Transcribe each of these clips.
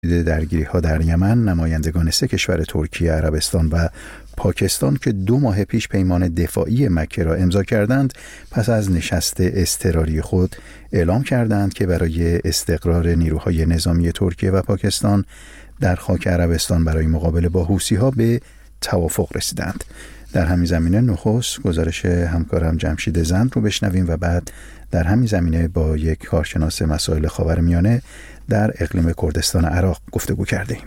درگیری‌ها در یمن، نمایندگان سه کشور ترکیه، عربستان و پاکستان که 2 ماه پیش پیمان دفاعی مکه را امضا کردند، پس از نشست اضطراری خود اعلام کردند که برای استقرار نیروهای نظامی ترکیه و پاکستان در خاک عربستان برای مقابله با حوثی‌ها به توافق رسیدند. در همین زمینه نخست گزارش همکارم جمشید زند رو بشنویم و بعد در همین زمینه با یک کارشناس مسائل خاورمیانه در اقلیم کردستان عراق گفتگو کردیم.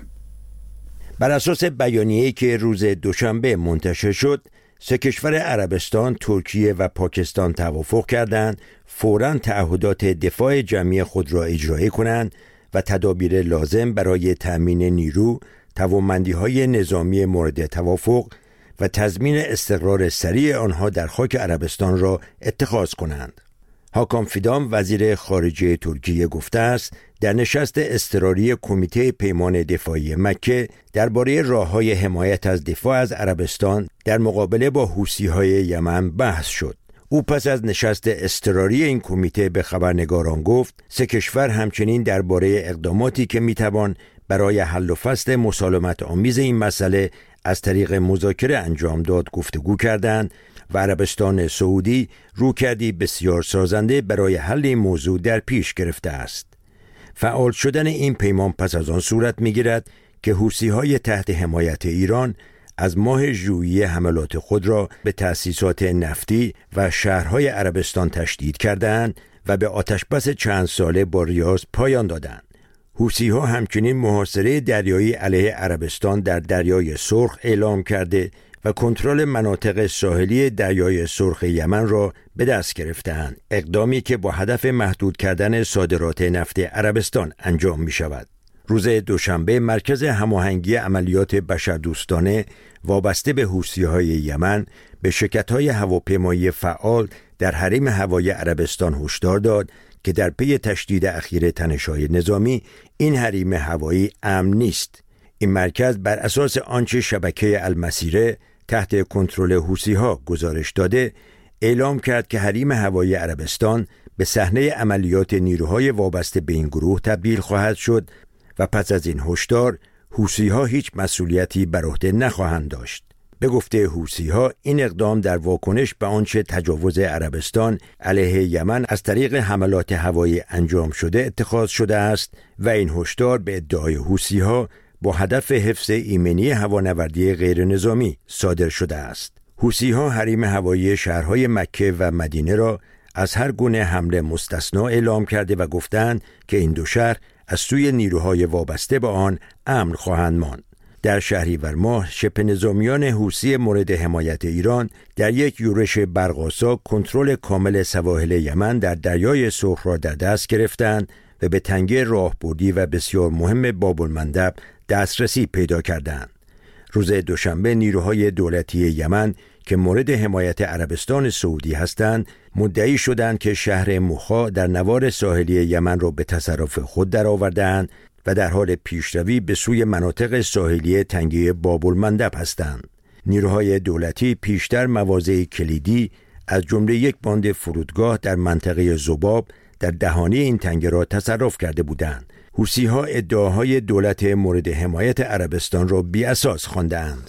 بر اساس بیانیه‌ای که روز دوشنبه منتشر شد، سه کشور عربستان، ترکیه و پاکستان توافق کردند فوراً تعهدات دفاع جمعی خود را اجرایی کنند و تدابیر لازم برای تأمین نیرو، توانمندی‌های نظامی مورد توافق و تضمین استقرار سریع آنها در خاک عربستان را اتخاذ کنند. هاکان فیدان وزیر خارجه ترکیه گفته است در نشست اضطراری کمیته پیمان دفاعی مکه درباره راه‌های حمایت از دفاع از عربستان در مقابله با حوثی‌های یمن بحث شد. او پس از نشست اضطراری این کمیته به خبرنگاران گفت سه کشور همچنین درباره اقداماتی که میتوان برای حل و فصل مسالمت آمیز این مسئله از طریق مذاکره انجام داد گفتگو کردند و عربستان سعودی رویکردی بسیار سازنده برای حل این موضوع در پیش گرفته است. فعال شدن این پیمان پس از آن صورت می‌گیرد که حوثی‌های تحت حمایت ایران از ماه ژوئیه حملات خود را به تأسیسات نفتی و شهرهای عربستان تشدید کردند و به آتشبس چند ساله با ریاض پایان دادند. حوثی‌ها همچنین محاصره دریایی علیه عربستان در دریای سرخ اعلام کرده و کنترل مناطق ساحلی دریای سرخ یمن را به دست گرفته‌اند، اقدامی که با هدف محدود کردن صادرات نفت عربستان انجام می‌شود. روز دوشنبه مرکز هماهنگی عملیات بشردوستانه وابسته به حوثی‌های یمن به شرکت‌های هواپیمایی فعال در حریم هوایی عربستان هشدار داد که در پی تشدید اخیر تنش‌های نظامی این حریم هوایی امن نیست. این مرکز بر اساس آنچه شبکه المسیره تحت کنترل حوثی‌ها گزارش داده اعلام کرد که حریم هوایی عربستان به صحنه عملیات نیروهای وابسته به این گروه تبدیل خواهد شد و پس از این هشدار حوثی‌ها هیچ مسئولیتی بر عهده نخواهند داشت. به گفته حوثی‌ها این اقدام در واکنش به آنچه تجاوز عربستان علیه یمن از طریق حملات هوایی انجام شده اتخاذ شده است و این هشدار به ادعای حوثی‌ها با هدف حفظ ایمنی هوانوردی غیر نظامی صادر شده است. حوثی‌ها حریم هوایی شهرهای مکه و مدینه را از هر گونه حمله مستثنا اعلام کرده و گفتند که این دو شهر از سوی نیروهای وابسته به آن امن خواهند ماند. در شهریور ماه شبه نظامیان حوثی مورد حمایت ایران در یک یورش برق‌آسا کنترل کامل سواحل یمن در دریای سرخ را در دست گرفتند و به تنگه راهبردی و بسیار مهم باب‌المندب دسترسی پیدا کردند. روز دوشنبه نیروهای دولتی یمن که مورد حمایت عربستان سعودی هستند مدعی شدند که شهر موخا در نوار ساحلی یمن را به تصرف خود درآورده‌اند و در حال پیشروی به سوی مناطق ساحلی تنگه باب‌المندب هستند. نیروهای دولتی پیشتر مواضع کلیدی از جمله یک باند فرودگاه در منطقه ذباب در دهانه این تنگه را تصرف کرده بودند. حوثی‌ها ادعاهای دولت مورد حمایت عربستان را بی‌اساس خواندند.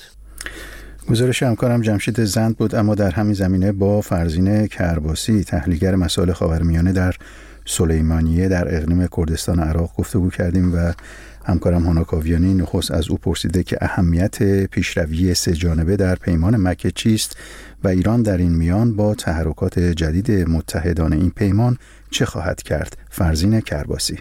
گزارش همکارم جمشید زند بود. اما در همین زمینه با فرزین کرباسی، تحلیلگر مسائل خاورمیانه در سلیمانیه در اقلیم کردستان عراق گفتگو کردیم و همکارم هانا کاویانی نخست از او پرسیده که اهمیت پیشروی سه جانبه در پیمان مکه چیست و ایران در این میان با تحرکات جدید متحدان این پیمان چه خواهد کرد. فرزین کرباسی: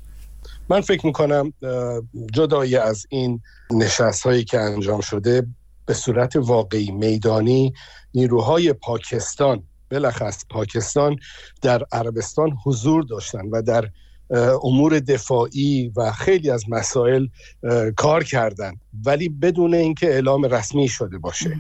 من فکر میکنم جدای از این نشست هایی که انجام شده به صورت واقعی میدانی نیروهای پاکستان، بلخص پاکستان، در عربستان حضور داشتن و در امور دفاعی و خیلی از مسائل کار کردن، ولی بدون اینکه اعلام رسمی شده باشه.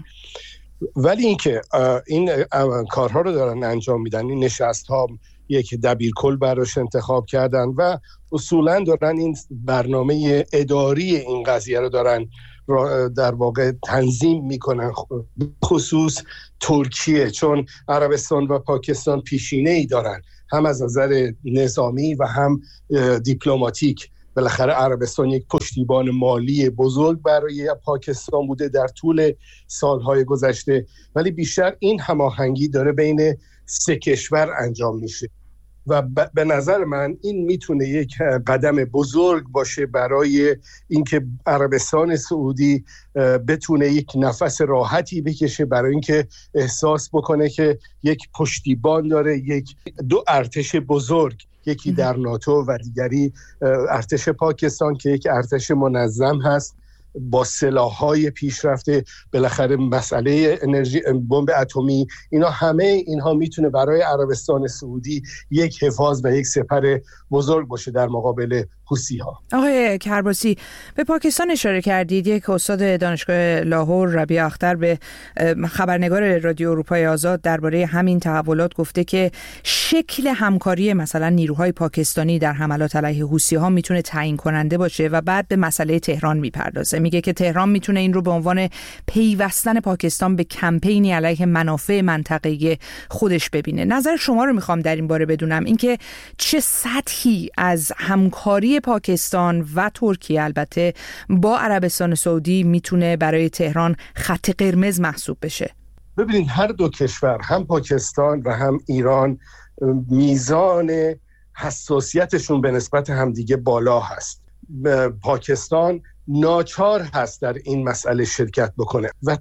ولی اینکه این کارها رو دارن انجام میدن، این نشست ها یک دبیرکل براش انتخاب کردن و اصولا دارن این برنامه اداری این قضیه رو دارن در واقع تنظیم میکنن، خصوص ترکیه، چون عربستان و پاکستان پیشینه‌ای دارن هم از نظر نظامی و هم دیپلماتیک بالاخره عربستان یک پشتیبان مالی بزرگ برای پاکستان بوده در طول سالهای گذشته، ولی بیشتر این هماهنگی داره بین سه کشور انجام میشه و به نظر من این میتونه یک قدم بزرگ باشه برای اینکه عربستان سعودی بتونه یک نفس راحتی بکشه، برای اینکه احساس بکنه که یک پشتیبان داره، دو ارتش بزرگ، یکی در ناتو و دیگری ارتش پاکستان که یک ارتش منظم هست با سلاح‌های پیشرفته. بالاخره مسئله انرژی، بمب اتمی، اینها میتونه برای عربستان سعودی یک حفاظ و یک سپر بزرگ باشه در مقابل حوثی‌ها. آقای کرباسی، به پاکستان اشاره کردید. یک استاد دانشگاه لاهور، ربیع اختر، به خبرنگار رادیو اروپای آزاد درباره همین تحولات گفته که شکل همکاری مثلا نیروهای پاکستانی در حملات علیه حوثی‌ها میتونه تعیین کننده باشه و بعد به مسئله تهران میپردازه. میگه که تهران میتونه این رو به عنوان پیوستن پاکستان به کمپینی علیه منافع منطقه‌ای خودش ببینه. نظر شما رو میخوام در این باره بدونم، اینکه چه سطحی از همکاری پاکستان و ترکیه البته با عربستان سعودی میتونه برای تهران خط قرمز محسوب بشه. ببینید هر دو کشور، هم پاکستان و هم ایران، میزان حساسیتشون به نسبت همدیگه بالا هست. پاکستان ناچار هست در این مسئله شرکت بکنه و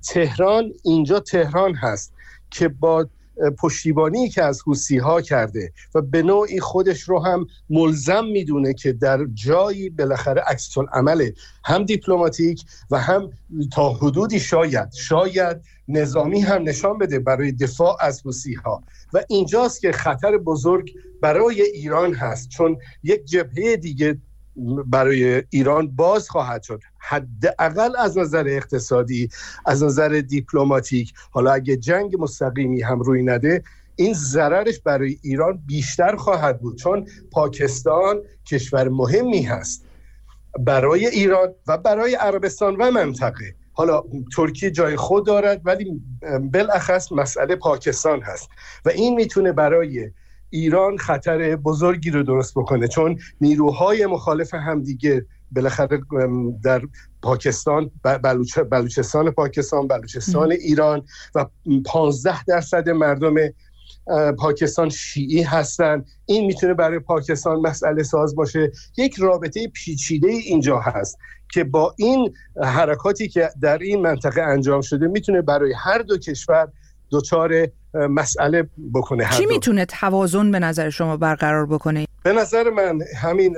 تهران هست که با پشتیبانی که از حوثی‌ها کرده و به نوعی خودش رو هم ملزم میدونه که در جایی بالاخره عکس‌العمل هم دیپلماتیک و هم تا حدودی شاید نظامی هم نشان بده برای دفاع از حوثی‌ها و اینجاست که خطر بزرگ برای ایران هست، چون یک جبهه دیگه برای ایران باز خواهد شد، حداقل از نظر اقتصادی، از نظر دیپلماتیک. حالا اگه جنگ مستقیمی هم روی نده، این ضررش برای ایران بیشتر خواهد بود، چون پاکستان کشور مهمی هست برای ایران و برای عربستان و منطقه. حالا ترکیه جای خود دارد، ولی بالاخص مسئله پاکستان هست و این میتونه برای ایران خطر بزرگی رو درست بکنه، چون نیروهای مخالف همدیگه بالاخره در پاکستان، بلوچستان پاکستان، بلوچستان ایران و 15% مردم پاکستان شیعی هستن. این میتونه برای پاکستان مسئله ساز باشه. یک رابطه پیچیده اینجا هست که با این حرکاتی که در این منطقه انجام شده میتونه برای هر دو کشور دچار مسئله بکنه. چی میتونه توازن به نظر شما برقرار بکنه؟ به نظر من همین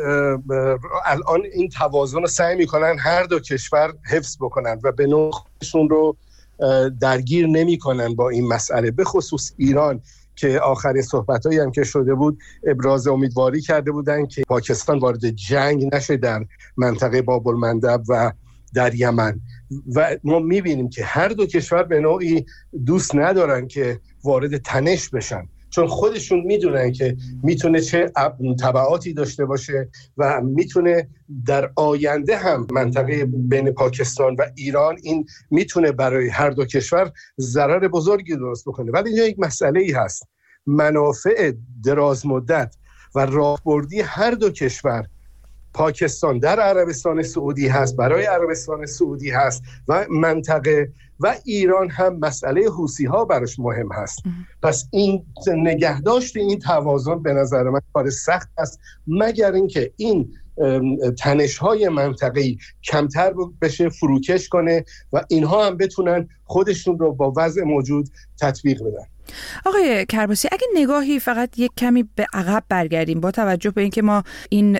الان این توازن رو سعی میکنن هر دو کشور حفظ بکنن و به نوع خودشون رو درگیر نمیکنن با این مسئله. به خصوص ایران که آخرین صحبتایی هم که شده بود ابراز امیدواری کرده بودن که پاکستان وارد جنگ نشه در منطقه باب المندب و در یمن و ما میبینیم که هر دو کشور به نوعی دوست ندارن که وارد تنش بشن، چون خودشون میدونن که میتونه چه تبعاتی داشته باشه و میتونه در آینده هم منطقه بین پاکستان و ایران این میتونه برای هر دو کشور ضرر بزرگی درست بکنه. ولی اینجا یک مسئله‌ای هست، منافع دراز مدت و راهبردی هر دو کشور، پاکستان در عربستان سعودی هست، برای عربستان سعودی هست و منطقه، و ایران هم مسئله حوثی‌ها براش مهم هست. پس این نگهداشت این توازن به نظر من کار سخت است، مگر اینکه این تنش‌های منطقه‌ای کمتر بشه، فروکش کنه و اینها هم بتونن خودشون رو با وضع موجود تطبیق بدن. آقای کرباسی، اگه نگاهی فقط یک کمی به عقب برگردیم با توجه به اینکه ما این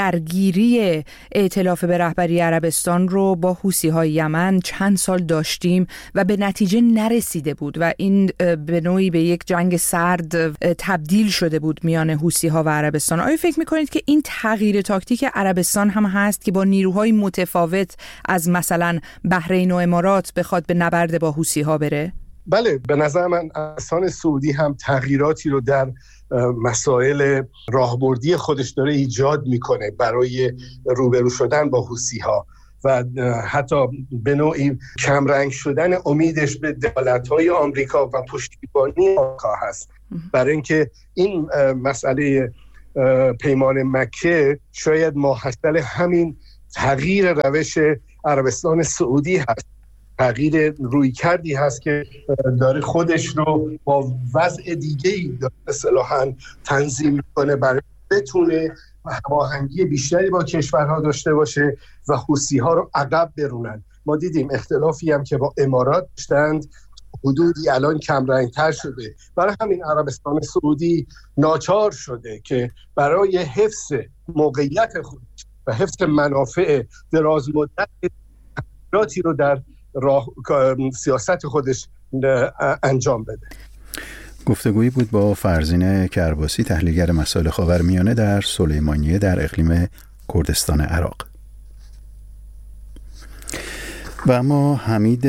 درگیری ائتلاف به رهبری عربستان رو با حوثی‌های یمن چند سال داشتیم و به نتیجه نرسیده بود و این به نوعی به یک جنگ سرد تبدیل شده بود میان حوثی‌ها و عربستان، آیا فکر می‌کنید که این تغییر تاکتیک عربستان هم هست که با نیروهای متفاوت از مثلا بحرین و امارات بخواد به نبرد با حوثی‌ها بره؟ بله، به نظر من عربستان سعودی هم تغییراتی رو در مسائل راهبردی خودش داره ایجاد میکنه برای روبرو شدن با حوثی‌ها و حتی به نوعی کمرنگ شدن امیدش به دولت‌های آمریکا و پشتیبانی آمریکا هست، برای اینکه این مسئله پیمان مکه شاید ماحصل همین تغییر روش عربستان سعودی هست، تغییر رویکردی هست که داره خودش رو با وضع دیگه‌ای اصطلاحاً تنظیم می‌کنه برای بتونه هماهنگی بیشتری با کشورها داشته باشه و حوثی‌ها رو عقب برونن. ما دیدیم اختلافی هم که با امارات داشتند حدودی الان کم رنگ‌تر شده. برای همین عربستان سعودی ناچار شده که برای حفظ موقعیت خودش و حفظ منافع دراز مدت تغییراتی رو در سیاست خودش انجام بده. گفتگویی بود با فرزین کرباسی، تحلیلگر مسائل خاورمیانه در سلیمانیه در اقلیم کردستان عراق. و اما حمید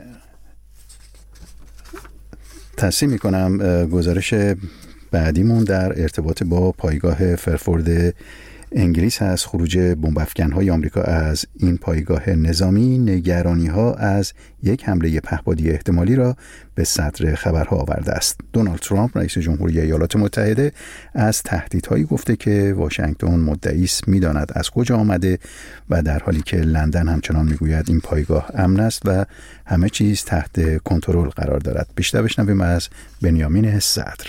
تصحیح میکنم گزارش بعدیمون در ارتباط با پایگاه فرفورد انگلیس هست. خروج بمب‌افکن‌های آمریکا از این پایگاه نظامی نگرانی‌ها از یک حمله پهپادی احتمالی را به صدر خبرها آورده است. دونالد ترامپ رئیس جمهوری ایالات متحده از تهدیدهایی گفته که واشنگتن مدعی است می‌داند از کجا آمده و در حالی که لندن همچنان می‌گوید این پایگاه امن است و همه چیز تحت کنترل قرار دارد. بیشتر بشنویم از بنیامین صدر.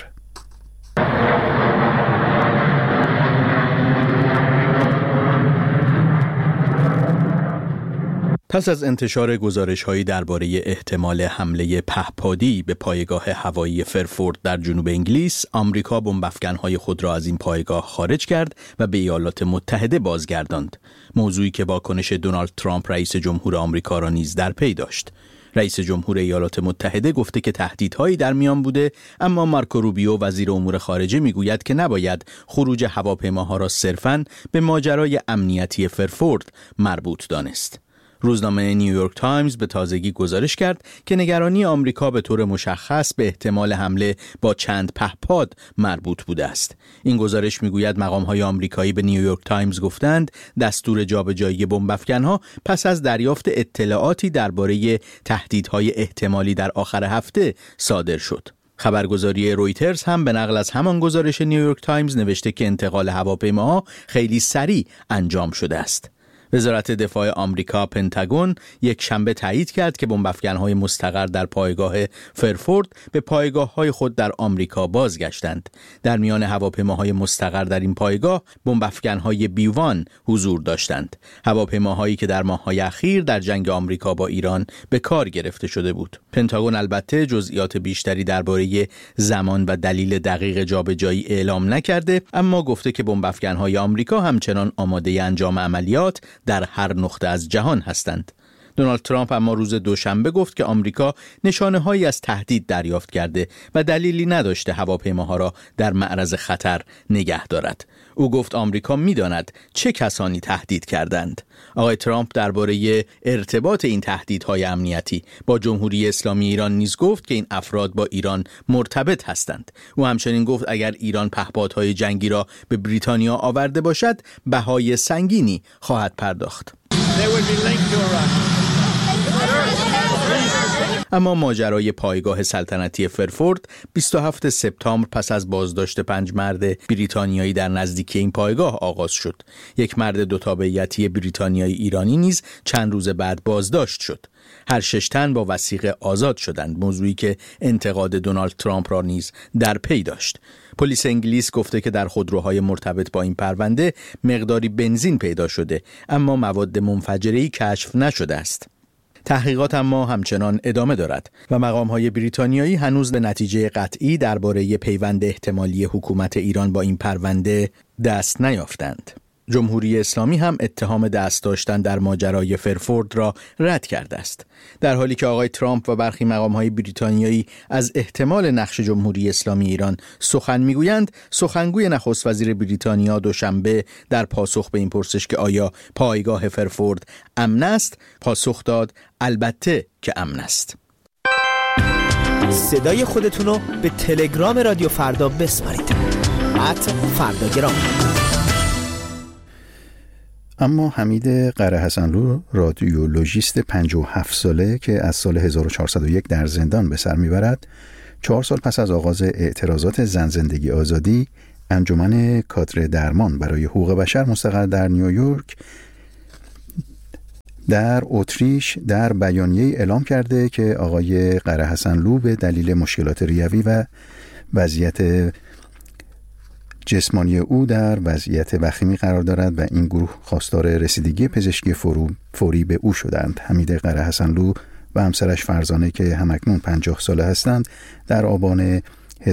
پس از انتشار گزارش‌هایی درباره احتمال حمله پهپادی به پایگاه هوایی فرفورد در جنوب انگلیس، آمریکا بمب‌افکن‌های خود را از این پایگاه خارج کرد و به ایالات متحده بازگرداند. موضوعی که واکنش دونالد ترامپ رئیس جمهور آمریکا را نیز در پی داشت. رئیس جمهور ایالات متحده گفته که تهدیدهایی در میان بوده، اما مارکو روبیو وزیر امور خارجه میگوید که نباید خروج هواپیماها را صرفاً به ماجرای امنیتی فرفورد مربوط دانست. روزنامه نیویورک تایمز به تازگی گزارش کرد که نگرانی آمریکا به طور مشخص به احتمال حمله با چند پهپاد مربوط بوده است. این گزارش میگوید مقام‌های آمریکایی به نیویورک تایمز گفتند دستور جابجایی بمب‌افکن‌ها پس از دریافت اطلاعاتی درباره تهدیدهای احتمالی در آخر هفته صادر شد. خبرگزاری رویترز هم به نقل از همان گزارش نیویورک تایمز نوشته که انتقال هواپیماها خیلی سریع انجام شده است. وزارت دفاع آمریکا پنتاگون یک شنبه تایید کرد که بمب‌افکن‌های مستقر در پایگاه فرفورد به پایگاه‌های خود در آمریکا بازگشتند. در میان هواپیماهای مستقر در این پایگاه بمب‌افکن‌های B-1 حضور داشتند. هواپیماهایی که در ماه‌های اخیر در جنگ آمریکا با ایران به کار گرفته شده بود. پنتاگون البته جزئیات بیشتری درباره زمان و دلیل دقیق جابجایی اعلام نکرده، اما گفته که بمب‌افکن‌های آمریکا همچنان آماده انجام عملیات در هر نقطه از جهان هستند. دونالد ترامپ اما روز دوشنبه گفت که آمریکا نشانه‌هایی از تهدید دریافت کرده و دلیلی نداشته هواپیماها را در معرض خطر نگه دارد. او گفت آمریکا می‌داند چه کسانی تهدید کردند. آقای ترامپ درباره ارتباط این تهدیدهای امنیتی با جمهوری اسلامی ایران نیز گفت که این افراد با ایران مرتبط هستند. او همچنین گفت اگر ایران پهپادهای جنگی را به بریتانیا آورده باشد بهای سنگینی خواهد پرداخت. اما ماجرای پایگاه سلطنتی فرفورد 27 سپتامبر پس از بازداشت 5 مرد بریتانیایی در نزدیکی این پایگاه آغاز شد. یک مرد دو تابعیتی بریتانیایی ایرانی نیز چند روز بعد بازداشت شد. هر 6 تن با وثیقه آزاد شدند، موضوعی که انتقاد دونالد ترامپ را نیز در پی داشت. پلیس انگلیس گفته که در خودروهای مرتبط با این پرونده مقداری بنزین پیدا شده، اما مواد منفجره‌ای کشف نشده است. تحقیقات اما همچنان ادامه دارد و مقام‌های بریتانیایی هنوز به نتیجه قطعی درباره پیوند احتمالی حکومت ایران با این پرونده دست نیافتند. جمهوری اسلامی هم اتهام دست داشتن در ماجرای فرفورد را رد کرده است. در حالی که آقای ترامپ و برخی مقام‌های بریتانیایی از احتمال نقش جمهوری اسلامی ایران سخن میگویند، سخنگوی نخست وزیر بریتانیا دوشنبه در پاسخ به این پرسش که آیا پایگاه فرفورد امن است، پاسخ داد البته که امن است. صدای خودتون رو به تلگرام رادیو فردا بسپارید. @فرداگرام. اما حمید قرهحسنلو رادیولوژیست 57 ساله که از سال 1401 در زندان به سر میبرد، 4 سال پس از آغاز اعتراضات زن زندگی آزادی انجمن کادر درمان برای حقوق بشر مستقر در نیویورک در اتریش در بیانیه اعلام کرده که آقای قره حسنلو به دلیل مشکلات ریوی و وضعیت جسمانی او در وضعیت وخیمی قرار دارد و این گروه خواستار رسیدگی پزشکی فوری به او شدند. حمید قره حسنلو و همسرش فرزانه که همکنون 50 ساله هستند در آبان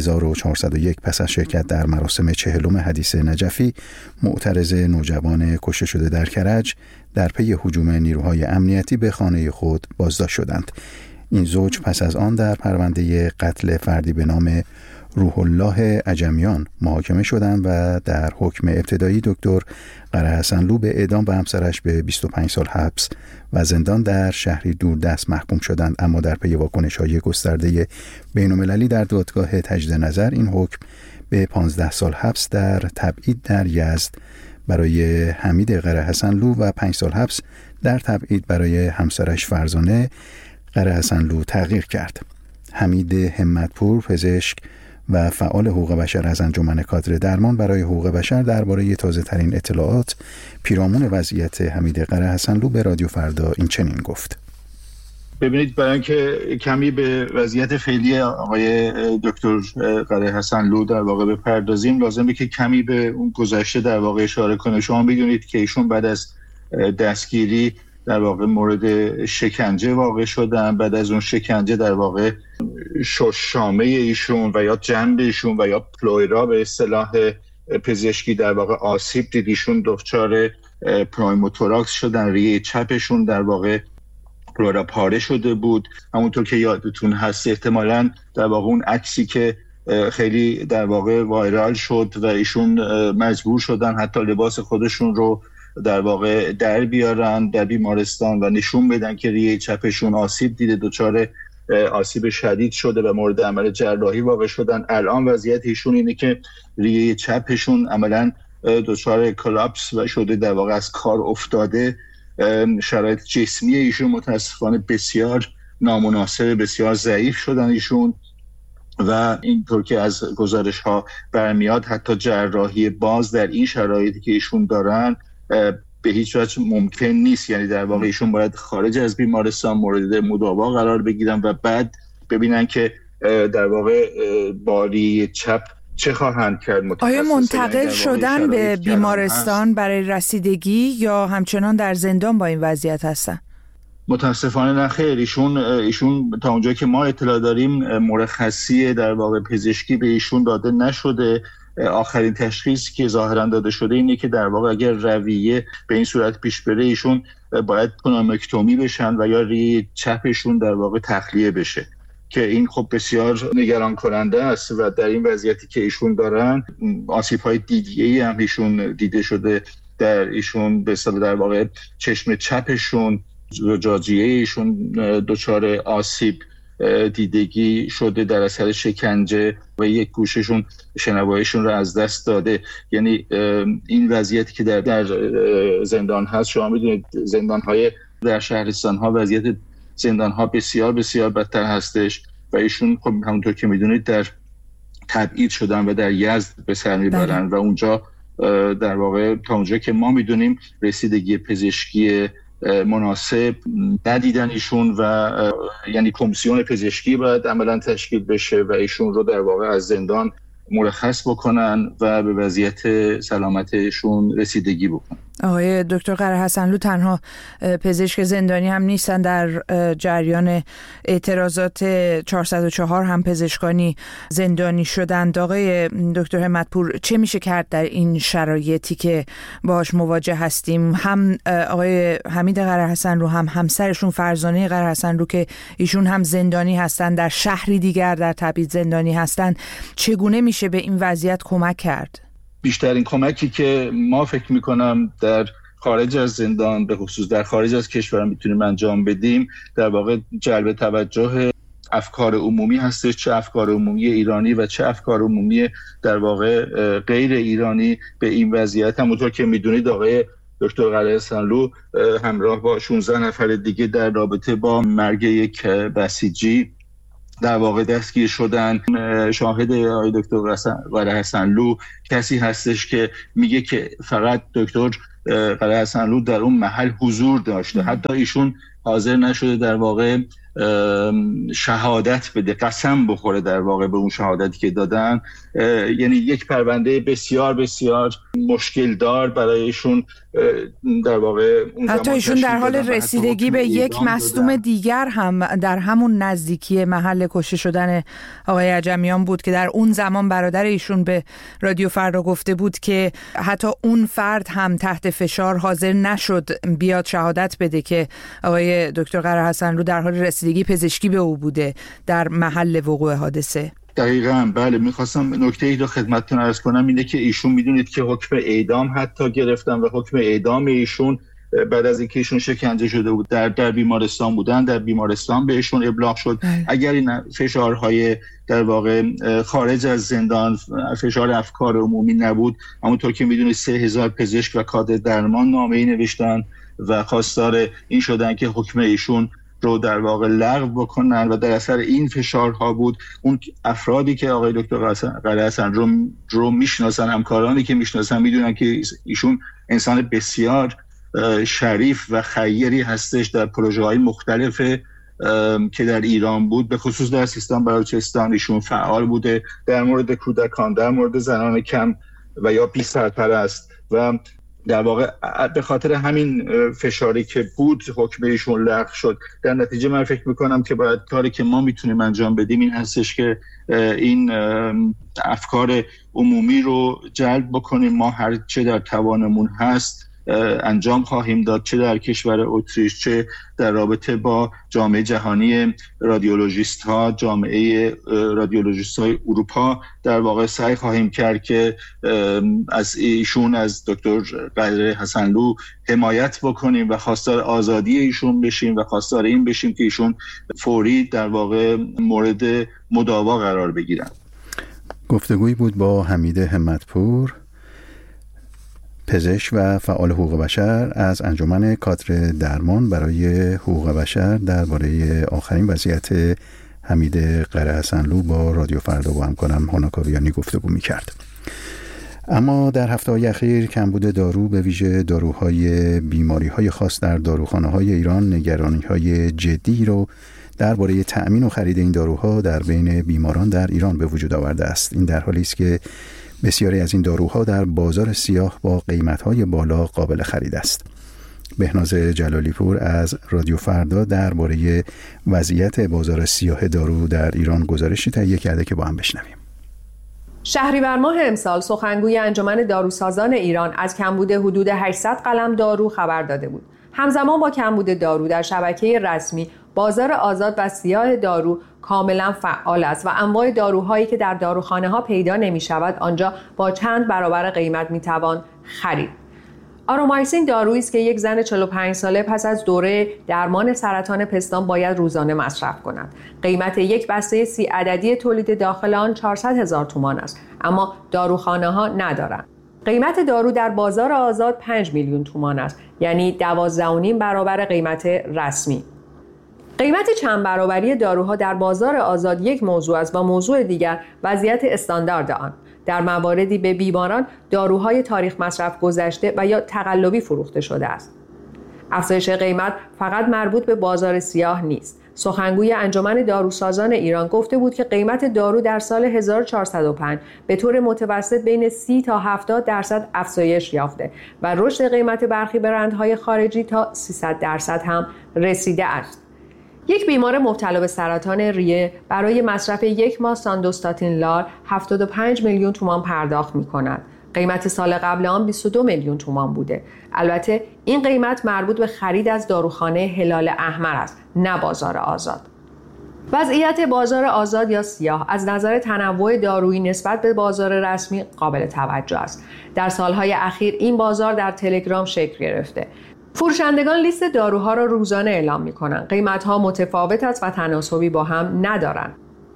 1401 پس از شرکت در مراسم 40 حدیث نجفی معترض نوجوان کشته شده در کرج در پی هجوم نیروهای امنیتی به خانه خود بازداشت شدند. این زوج پس از آن در پرونده قتل فردی به نام روح الله عجمیان محاکمه شدند و در حکم ابتدایی دکتر قره حسنلو به اعدام و همسرش به 25 سال حبس و زندان در شهری دوردست محکوم شدند، اما در پی واکنش‌های گسترده بین‌المللی در دادگاه تجدید نظر این حکم به 15 سال حبس در تبعید در یزد برای حمید قره حسنلو و 5 سال حبس در تبعید برای همسرش فرزانه قره حسنلو تغییر کرد. حمید همتپور، پزشک و فعال حقوق بشر از انجمن کادر درمان برای حقوق بشر درباره تازه‌ترین اطلاعات پیرامون وضعیت حمید قره حسنلو به رادیو فردا این چنین گفت: ببینید، برای اینکه کمی به وضعیت فعلی آقای دکتر قره حسنلو در واقع بپردازیم، لازمه که کمی به اون گذشته در واقع اشاره کنه. شما میدونید که ایشون بعد از دستگیری در واقع مورد شکنجه واقع شدن. بعد از اون شکنجه در واقع شامه ایشون و یا جنب ایشون و یا پلویرا به اصطلاح پزشکی در واقع آسیب دید. ایشون دچار پنوموتوراکس شدن، ریه چپشون در واقع پلویرا پاره شده بود. همونطور که یادتون هست احتمالاً در واقع اون عکسی که خیلی در واقع وایرال شد و ایشون مجبور شدن حتی لباس خودشون رو در واقع در بیارن در بیمارستان و نشون بدن که ریه چپشون آسیب دیده، دچار آسیب شدید شده و مورد عمل جراحی واقع شدن. الان وضعیت ایشون اینه که ریه چپشون عملاً دچار کلاپس و شده، در واقع از کار افتاده. شرایط جسمی ایشون متاسفانه بسیار نامناسب، بسیار ضعیف شدن ایشون و اینطور که از گزارش ها برمیاد حتی جراحی باز در این شرایطی که ایشون دارن به هیچ وجه ممکن نیست. یعنی در واقع ایشون باید خارج از بیمارستان مورد مداوا قرار بگیرن و بعد ببینن که در واقع باری چپ چه خواهند کرد. آیا منتقل شدن به بیمارستان برای رسیدگی یا همچنان در زندان با این وضعیت هستن؟ متاسفانه نه خیر. ایشون تا اونجایی که ما اطلاع داریم مرخصی در واقع پزشکی به ایشون داده نشده. آخرین تشخیصی که ظاهرا داده شده اینه که در واقع اگر رویه به این صورت پیش بره ایشون باید پنومکتومی بشن و یا ریه چپشون در واقع تخلیه بشه که این خب بسیار نگران کننده است و در این وضعیتی که ایشون دارن آسیب‌های دیدگی‌ای هم ایشون دیده شده در ایشون، به اصطلاح در واقع چشم چپشون، زجاجیه ایشون دچار آسیب دیدگی شده در اثر شکنجه و یک گوششون شنواییشون رو از دست داده. یعنی این وضعیتی که در زندان هست، شما میدونید زندان‌های در شهرستان‌ها وضعیت زندان‌ها بسیار بسیار بدتر هستش و ایشون خب همونطور که میدونید در تبعید شدن و در یزد به سر میبرن و اونجا در واقع تا اونجا که ما میدونیم رسیدگی پزشکی مناسب ندیدن ایشون و یعنی کمیسیون پزشکی باید عملا تشکیل بشه و ایشون رو در واقع از زندان مرخص بکنن و به وضعیت سلامتشون رسیدگی بکنن. آقای دکتر قره حسنلو تنها پزشک زندانی هم نیستن، در جریان اعتراضات 404 هم پزشکانی زندانی شدند. آقای دکتر همتپور، چه میشه کرد در این شرایطی که باهاش مواجه هستیم؟ هم آقای حمید قره حسنلو هم همسرشون فرزانه قره حسنلو که ایشون هم زندانی هستن، در شهری دیگر در تبعید زندانی هستن، چگونه میشه به این وضعیت کمک کرد؟ بیشترین کمکی که ما فکر میکنم در خارج از زندان، به خصوص در خارج از کشور میتونیم انجام بدیم، در واقع جلب توجه افکار عمومی هستش، چه افکار عمومی ایرانی و چه افکار عمومی در واقع غیر ایرانی به این وضعیت. همونطور که میدونید آقای دکتر قره حسنلو همراه با 16 نفر دیگه در رابطه با مرگ یک بسیجی در واقع دستگیر شدن. شاهد آقای دکتر قره حسنلو کسی هستش که میگه که فقط دکتر قره حسنلو در اون محل حضور داشته، حتی ایشون حاضر نشده در واقع شهادت بده، قسم بخوره در واقع به اون شهادتی که دادن. یعنی یک پرونده بسیار بسیار مشکل دار برایشون در واقع حتی ایشون در حال رسیدگی به یک مصدوم دیگر هم در همون نزدیکی محل کشته شدن آقای عجمیان بود که در اون زمان برادر ایشون به رادیو فردا گفته بود که حتی اون فرد هم تحت فشار حاضر نشد بیاد شهادت بده که آقای دکتر قره حسنلو در حال رسیدگی پزشکی به او بوده در محل وقوع حادثه. دقیقاً بله. میخواستم نکته‌ای رو خدمتتون عرض کنم، اینه که ایشون میدونید که حکم اعدام حتی گرفتن و حکم اعدام ایشون بعد از اینکه ایشون شکنجه شده بود در بیمارستان بودن، در بیمارستان بهشون ابلاغ شد اگر این فشارهای در واقع خارج از زندان، فشار افکار عمومی نبود، همونطور که میدونید 3000 پزشک و کادر درمان نامه‌ای نوشتن و خواستار این شدن که حکم ایشون رو در واقع لغو بکنن و در اثر این فشارها بود. اون افرادی که آقای دکتر قره حسنلو رو میشناسن، همکارانی که میشناسن، میدونن که ایشون انسان بسیار شریف و خیری هستش. در پروژه‌های مختلف که در ایران بود، به خصوص در سیستان بلوچستان ایشون فعال بوده، در مورد کودکان، در مورد زنان کم و یا بی سرپرست، و در واقع به خاطر همین فشاری که بود حکم ایشون لغو شد. در نتیجه من فکر میکنم که باید کاری که ما میتونیم انجام بدیم این هستش که این افکار عمومی رو جلب بکنیم. ما هر چه در توانمون هست انجام خواهیم داد، چه در کشور اتریش، چه در رابطه با جامعه جهانی رادیولوژیست ها، جامعه رادیولوژیست های اروپا در واقع سعی خواهیم کرد که از ایشون، از دکتر قره حسنلو حمایت بکنیم و خواستار آزادی ایشون بشیم و خواستار این بشیم که ایشون فوری در واقع مورد مداوا قرار بگیرن. گفتگویی بود با حمید همتپور، پزشک و فعال حقوق بشر از انجمن کادر درمان برای حقوق بشر درباره آخرین وضعیت حمید قره حسنلو با رادیو فردا با همکارم هانا کاویانی گفتگو می‌کرد. اما در هفته‌های اخیر کمبود دارو، به ویژه داروهای بیماری‌های خاص در داروخانه‌های ایران نگرانی‌های جدی رو درباره تأمین و خرید این داروها در بین بیماران در ایران به وجود آورده است. این در حالی است که بسیاری از این داروها در بازار سیاه با قیمت‌های بالا قابل خرید است. بهناز جلالی پور از رادیو فردا درباره وضعیت بازار سیاه دارو در ایران گزارشی تهیه کرده که با هم بشنویم. شهریور ماه امسال سخنگوی انجمن داروسازان ایران از کمبود حدود 800 قلم دارو خبر داده بود. همزمان با کمبود دارو در شبکه رسمی بازار آزاد و سیاه دارو کاملا فعال است و انواع داروهایی که در داروخانه‌ها پیدا نمی‌شود آنجا با چند برابر قیمت می‌توان خرید. آرومایسین دارویی است که یک زن 45 ساله پس از دوره درمان سرطان پستان باید روزانه مصرف کند. قیمت یک بسته 30 عددی تولید داخل آن 400,000 تومان است، اما داروخانه‌ها ندارند. قیمت دارو در بازار آزاد 5 میلیون تومان است، یعنی 12.5 برابر قیمت رسمی. قیمت چند برابری داروها در بازار آزاد یک موضوع است و موضوع دیگر وضعیت استاندارد آن. در مواردی به بیماران داروهای تاریخ مصرف گذشته و یا تقلبی فروخته شده است. افزایش قیمت فقط مربوط به بازار سیاه نیست. سخنگوی انجمن داروسازان ایران گفته بود که قیمت دارو در سال 1405 به طور متوسط بین 30 تا 70% افزایش یافته و رشد قیمت برخی برندهای خارجی تا 300% هم رسیده است. یک بیمار مبتلا به سرطان ریه برای مصرف یک ماه ساندوستاتین لار 75 میلیون تومان پرداخت می‌کند. قیمت سال قبل آن 22 میلیون تومان بوده. البته این قیمت مربوط به خرید از داروخانه هلال احمر است، نه بازار آزاد. وضعیت بازار آزاد یا سیاه از نظر تنوع دارویی نسبت به بازار رسمی قابل توجه است. در سالهای اخیر این بازار در تلگرام شکل گرفته. فروشندگان لیست داروها را روزانه اعلام می‌کنند. قیمت‌ها متفاوت است و تناسبی با هم ندارند.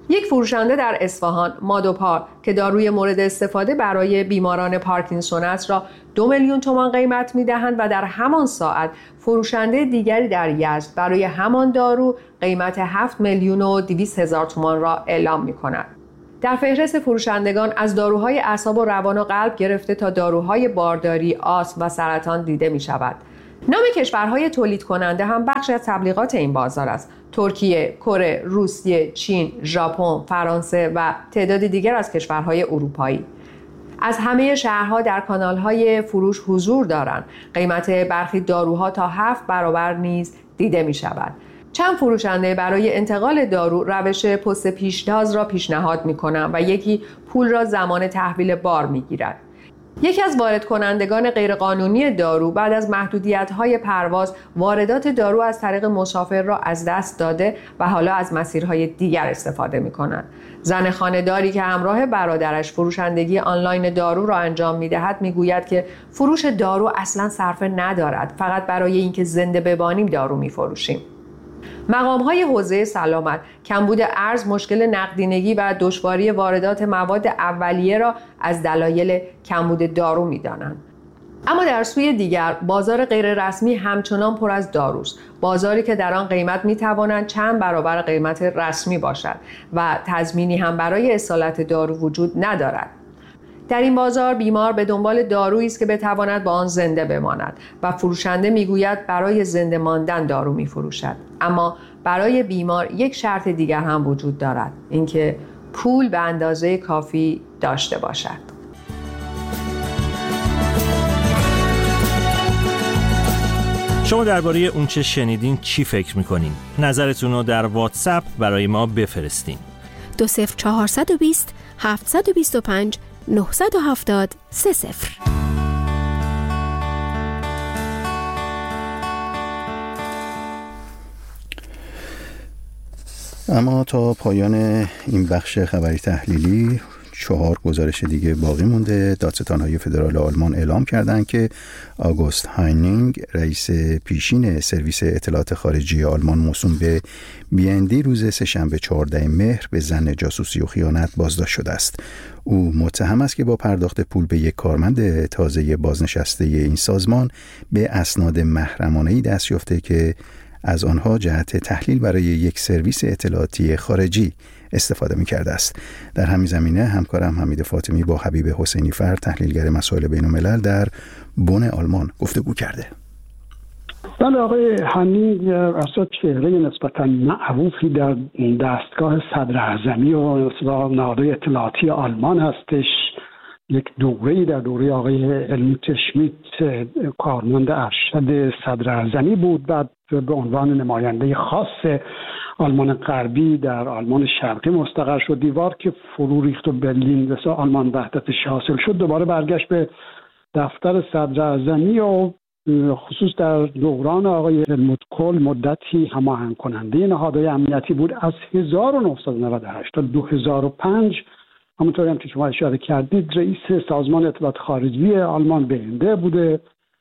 یک فروشنده در اصفهان، مادوپار، که داروی مورد استفاده برای بیماران پارکینسون است را 2 میلیون تومان قیمت می‌دهند و در همان ساعت فروشنده دیگری در یزد برای همان دارو قیمت 7 میلیون و 200 هزار تومان را اعلام می‌کند. در فهرست فروشندگان از داروهای اعصاب و روان و قلب گرفته تا داروهای بارداری، آسم و سرطان دیده می‌شود. نام کشورهای تولید کننده هم بخشی از تبلیغات این بازار است. ترکیه، کره، روسیه، چین، ژاپن، فرانسه و تعدادی دیگر از کشورهای اروپایی. از همه شهرها در کانال‌های فروش حضور دارند. قیمت برخی داروها تا 7 برابر نیز دیده می‌شود. چند فروشنده برای انتقال دارو روش پست پیشتاز را پیشنهاد می‌کنند و یکی پول را زمان تحویل بار می‌گیرد. یکی از وارد کنندگان غیرقانونی دارو بعد از محدودیت‌های پرواز واردات دارو از طریق مسافر را از دست داده و حالا از مسیرهای دیگر استفاده می‌کند. زن خانه‌داری که همراه برادرش فروشندگی آنلاین دارو را انجام می‌دهد می‌گوید که فروش دارو اصلاً صرفه ندارد، فقط برای اینکه زنده بمانیم دارو می‌فروشیم. مقام‌های حوزه سلامت کمبود ارز، مشکل نقدینگی و دشواری واردات مواد اولیه را از دلایل کمبود دارو می‌دانند. اما در سوی دیگر بازار غیررسمی همچنان پر از داروست، بازاری که در آن قیمت می‌تواند چند برابر قیمت رسمی باشد و تضمینی هم برای اصالت دارو وجود ندارد. در این بازار بیمار به دنبال دارویی است که بتواند با آن زنده بماند و فروشنده میگوید برای زنده ماندن دارو میفروشد. اما برای بیمار یک شرط دیگر هم وجود دارد، اینکه پول به اندازه کافی داشته باشد. شما درباره اون چه شنیدین چی فکر میکنین؟ نظرتون رو در واتساپ برای ما بفرستین. 20420 725 970 30. اما تا پایان این بخش خبری تحلیلی 4 گزارش دیگه باقی مونده. دادستان‌های فدرال آلمان اعلام کردند که آگوست هاینینگ، رئیس پیشین سرویس اطلاعات خارجی آلمان موسوم به BND، روز سه‌شنبه 14 مهر به ظن جاسوسی و خیانت بازداشت شده است. او متهم است که با پرداخت پول به یک کارمند تازه بازنشسته این سازمان به اسناد محرمانه‌ای دست یافته که از آنها جهت تحلیل برای یک سرویس اطلاعاتی خارجی استفاده می‌کرده است. در همین زمینه همکارم حمید فاطمی با حبیب حسینی فر، تحلیلگر مسائل بین‌الملل در بن آلمان گفتگو کرده. بله، آقای هانینگ اصلا چهره نسبتاً معروفی در دستگاه صدراعظمی و نهادهای اطلاعاتی آلمان هستش. یک دوره‌ای در دوره آقای هلموت شمیت کارمند ارشد صدراعظمی بود، بعد به عنوان نماینده خاص آلمان غربی در آلمان شرقی مستقر شد. دیوار که فرو ریخت و برلین و آلمان وحدتش حاصل شد، دوباره برگشت به دفتر صدراعظمی و خصوص در دوران آقای هلموت کول مدتی هماهنگ کننده نهادهای امنیتی بود. از 1998 تا 2005 همونطوری هم که شما اشاره کردید رئیس سازمان اطلاعات خارجی آلمان BND بوده.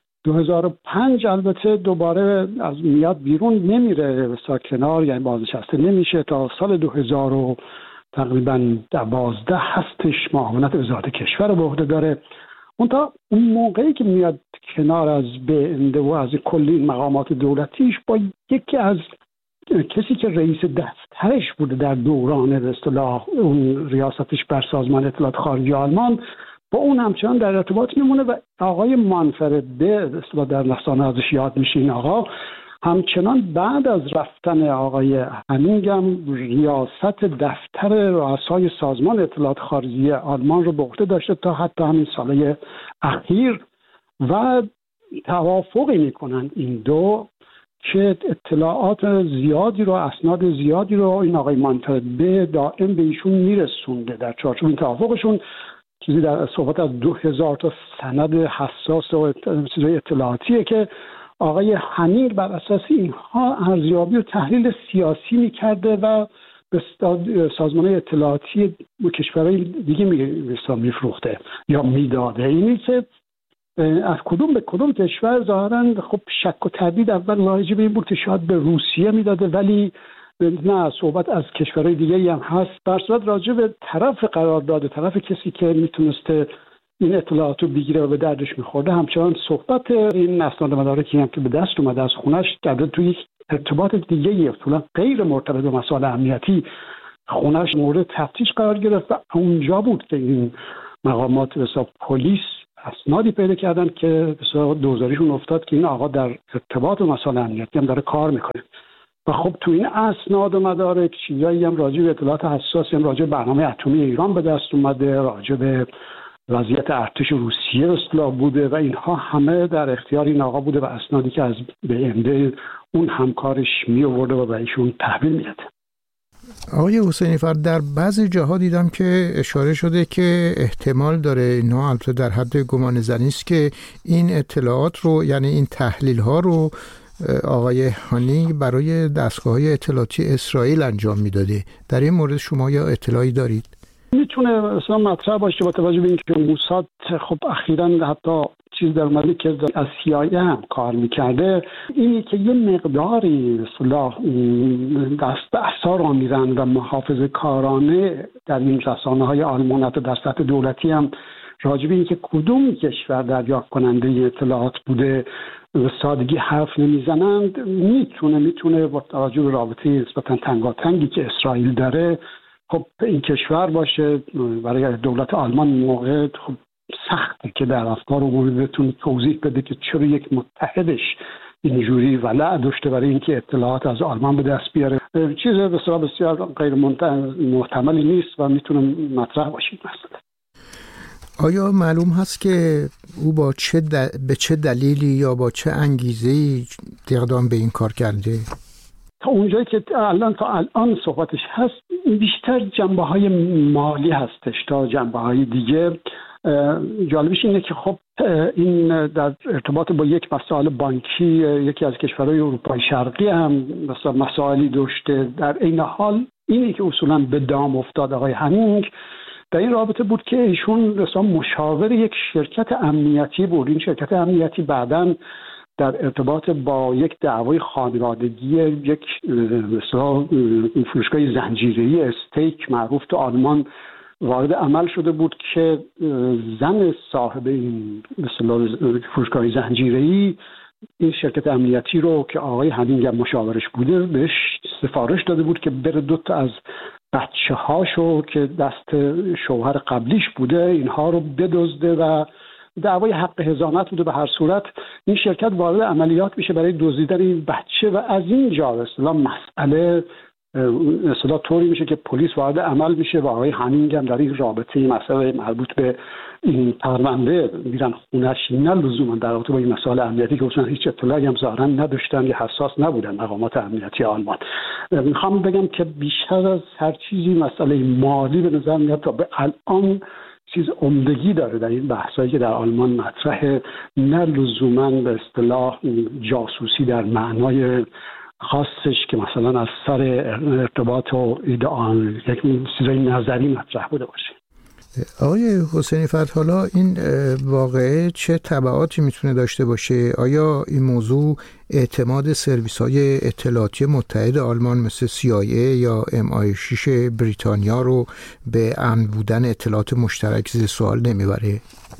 2005 البته دوباره از میاد بیرون، نمیره به کنار، یعنی بازنشسته نمیشه تا سال 2000 تقریبا 12 هستش معاونت وزارت کشور به عهده داره. اون موقعی که میاد کنار از BND و از کلی مقامات دولتیش با یکی از کسی که رئیس دفترش بوده در دوران به اصطلاح اون ریاستش بر سازمان اطلاعات خارجی آلمان، با اون همچنان در ارتباط میمونه و آقای مانفرد به اصطلاح در رسانه ازش یاد میشه. این آقا همچنان بعد از رفتن آقای هانینگ هم ریاست دفتر رؤسای سازمان اطلاعات خارجی آلمان رو به عهده داشته تا حتی همین سالهای اخیر و توافقی میکنن این دو که اطلاعات زیادی رو، اسناد زیادی رو این آقای مانفرد به دائم به ایشون میرسونده. در چارچوب این توافقشون چیزی در صحبت از 2000 تا سند حساس و اطلاعاتیه که آقای هانینگ بر اساس اینها ارزیابی و تحلیل سیاسی میکرده و به سازمان اطلاعاتی کشورهای دیگه میفروخته یا میداده. اینی که از کدوم به کدوم کشور ظاهراً خب شک و تردید اول راجع به این بود که شاید به روسیه میداده، ولی نه صحبت از کشورهای دیگه هم هست. در صورت راجع به طرف قرارداد، طرف کسی که میتونسته این اطلاعات رو بگیره و به دردش میخورده، همچنان صحبت این اسناد مدارکی هم که به دست اومده از خونش کرده توی یک ارتباط دیگه اصولا غیر مرتبط به مسائل امنیتی خونش مورد تفتیش قرار گرفت و اونجا بود که این مقامات به حساب پلیس اسنادی پیدا کردن که به حساب دوزاریشون افتاد که این آقا در ارتباط به مسائل امنیتی هم داره کار میکنه. و خب تو این اسناد و مدارک چیزایی هم راجع به اطلاعات حساسی هم راجع به برنامه اتمی ایران به دست اومده، راجع به وضعیت ارتش روسیه اصلاح بوده و اینها همه در اختیار این آقا بوده و اسنادی که از BND اون همکارش می آورده و به ایشون تحویل میده. آقای حسینی فرد، در بعضی جاها دیدم که اشاره شده که احتمال داره، اینها البته در حد گمان زنی است، که این اطلاعات رو، یعنی این تحلیل ها رو آقای هانینگ برای دستگاه‌های اطلاعاتی اسرائیل انجام میداده. در این مورد شما یا اطلاعی دارید؟ میتونه اصلا مطرح باشه با توجه به اینکه موساد خب اخیراً حتی چیز در اومده که از CIA هم کار میکرده، اینی که یه مقداری اصلاح دست اثار را میرن و محافظه کارانه در این رسانه های آلمان حتی در سطح دولتی هم راجع به اینکه کدوم کشور دریافت کننده اطلاعات بوده به سادگی حرف نمیزنند. میتونه با توجه به رابطه نسبتاً تنگاتنگی که اسرائیل داره خب این کشور باشه. برای دولت آلمان موقع خب سخته که در افکار عمومی بتونه توضیح بده که چرا یک متحدش اینجوری ولع داشته برای اینکه اطلاعات از آلمان به دست بیاره. چیز بسیار غیر محتملی نیست و میتونه مطرح باشه مثلا. آیا معلوم هست که او به چه دلیلی یا با چه انگیزه‌ای اقدام به این کار کرده؟ تا اونجایی که تا الان صحبتش هست بیشتر جنبه‌های مالی هستش تا جنبه‌های دیگه. جالبش اینه که خب این در ارتباط با یک مسائل بانکی یکی از کشورهای اروپای شرقی هم مثلا مسائلی داشته. در این حال اینی که اصولا به دام افتاد آقای هانینگ در این رابطه بود که ایشون مثلا مشاور یک شرکت امنیتی بود. این شرکت امنیتی بعداً در ارتباط با یک دعوای خانوادگی یک مثلا فروشگاه زنجیره‌ای استیک معروف تو آلمان وارد عمل شده بود که زن صاحب این مثلا فروشگاه زنجیره‌ای این شرکت امنیتی رو که آقای هانینگ مشاورش بوده بهش سفارش داده بود که بره 2 تا از بچه‌هاشو که دست شوهر قبلیش بوده اینها رو بدزده و دعوای حق حضانت بوده. به هر صورت این شرکت وارد عملیات میشه برای دزدیدن این بچه و از اینجا اصلا مسئله اصلا طوری میشه که پلیس وارد عمل میشه و آقای هانینگ هم در این رابطه این مسئله مربوط به این پرونده میرن خونش، نه لزوما در رابطه با این مسائل امنیتی که اصلا هیچ اطلاعی هم ظاهرا نداشتن یا حساس نبودن مقامات امنیتی آلمان. میخوام بگم که بیشتر از هر چیزی مسئله مالی به نظر میاد تا به الان چیز عمدگی داره در این بحثایی که در آلمان مطرحه، نه لزوما به اصطلاح جاسوسی در معنای خاصش که مثلا از سر ارتباط و ایدئال یک چیزای نظری مطرح بوده باشه. آقای حسینی فرد، حالا این واقعه چه تبعاتی میتونه داشته باشه؟ آیا این موضوع اعتماد سرویس‌های اطلاعاتی متحد آلمان مثل CIA یا MI6 بریتانیا رو به امن بودن اطلاعات مشترک زیر سوال نمیبره؟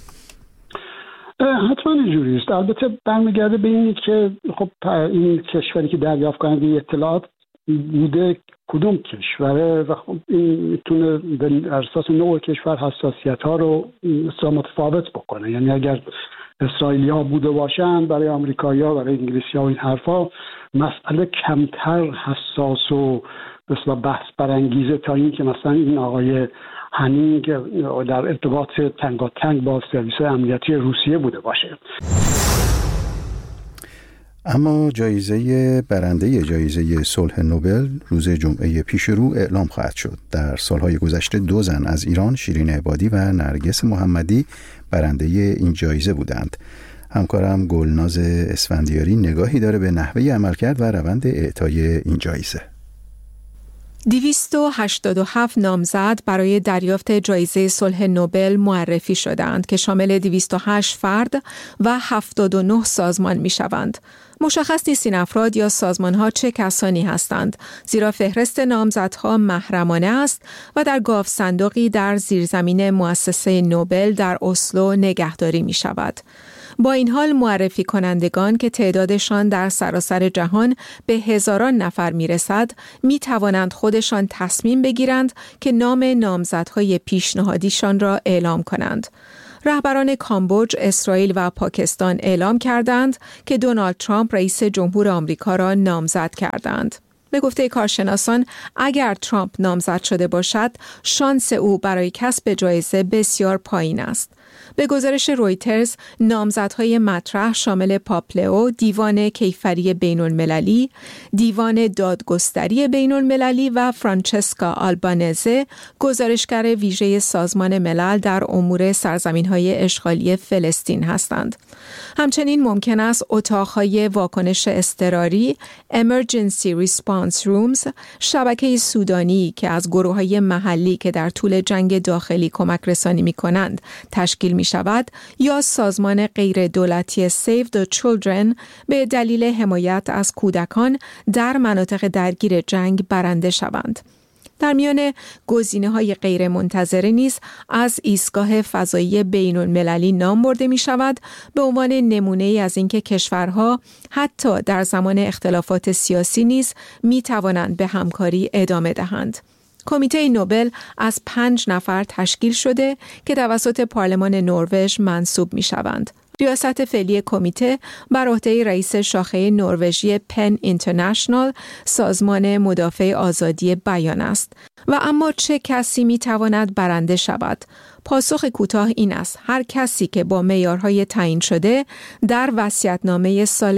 حتما اینجوری است. البته برمیگرده به اینی که خب این کشوری که دریافت کننده اطلاعات بوده کدوم کشوره و خب این میتونه بر اساس نوع کشور حساسیت ها رو متفاوت بکنه. یعنی اگر اسرائیلی‌ها بوده باشن برای آمریکایی‌ها برای انگلیسی‌ها و این حرفا مسئله کمتر حساس و مثلا بحث برانگیزه تا این که مثلا این آقای هانینگ در ارتباط تنگاتنگ با سرویس امنیتی روسیه بوده باشه. اما برنده جایزه صلح نوبل روز جمعه پیش رو اعلام خواهد شد. در سالهای گذشته 2 زن از ایران، شیرین عبادی و نرگس محمدی، برنده این جایزه بودند. همکارم گلناز اسفندیاری نگاهی داره به نحوه عملکرد و روند اعطای این جایزه. 287 نامزد برای دریافت جایزه صلح نوبل معرفی شدند که شامل 208 فرد و 79 سازمان می شوند. مشخص نیست این افراد یا سازمانها چه کسانی هستند، زیرا فهرست نامزدها محرمانه است و در گاو صندوقی در زیرزمین مؤسسه نوبل در اسلو نگهداری می شود. با این حال معرفی کنندگان که تعدادشان در سراسر جهان به هزاران نفر می رسد، می توانند خودشان تصمیم بگیرند که نام نامزدهای پیشنهادیشان را اعلام کنند. رهبران کامبوج، اسرائیل و پاکستان اعلام کردند که دونالد ترامپ رئیس جمهور آمریکا را نامزد کردند. به گفته کارشناسان، اگر ترامپ نامزد شده باشد، شانس او برای کسب جایزه بسیار پایین است. به گزارش رویترز، نامزدهای مطرح شامل پاپلئو، دیوان کیفری بین المللی، دیوان دادگستری بین المللی و فرانچسکا آلبانزه، گزارشگر ویژه سازمان ملل در امور سرزمین‌های اشغالی فلسطین هستند. همچنین ممکن است اتاق‌های واکنش اضطراری Emergency Response Rooms، شبکه سودانی که از گروه‌های محلی که در طول جنگ داخلی کمک رسانی می‌کنند تشکیل می‌شود، یا سازمان غیر دولتی Save the Children به دلیل حمایت از کودکان در مناطق درگیر جنگ برنده شوند. در میان گزینه‌های غیر منتظره نیز از ایستگاه فضایی بین المللی نام برده می شود به عنوان نمونه‌ای از اینکه کشورها حتی در زمان اختلافات سیاسی نیز می توانند به همکاری ادامه دهند. کمیته نوبل از 5 نفر تشکیل شده که توسط پارلمان نروژ منصوب می شوند. ریاست فعلی کمیته بر عهده رئیس شاخه نروژی پن اینترنشنال، سازمان مدافع آزادی بیان است. و اما چه کسی می تواند برنده شود؟ پاسخ کوتاه این است: هر کسی که با معیارهای تعیین شده در وصیت‌نامه سال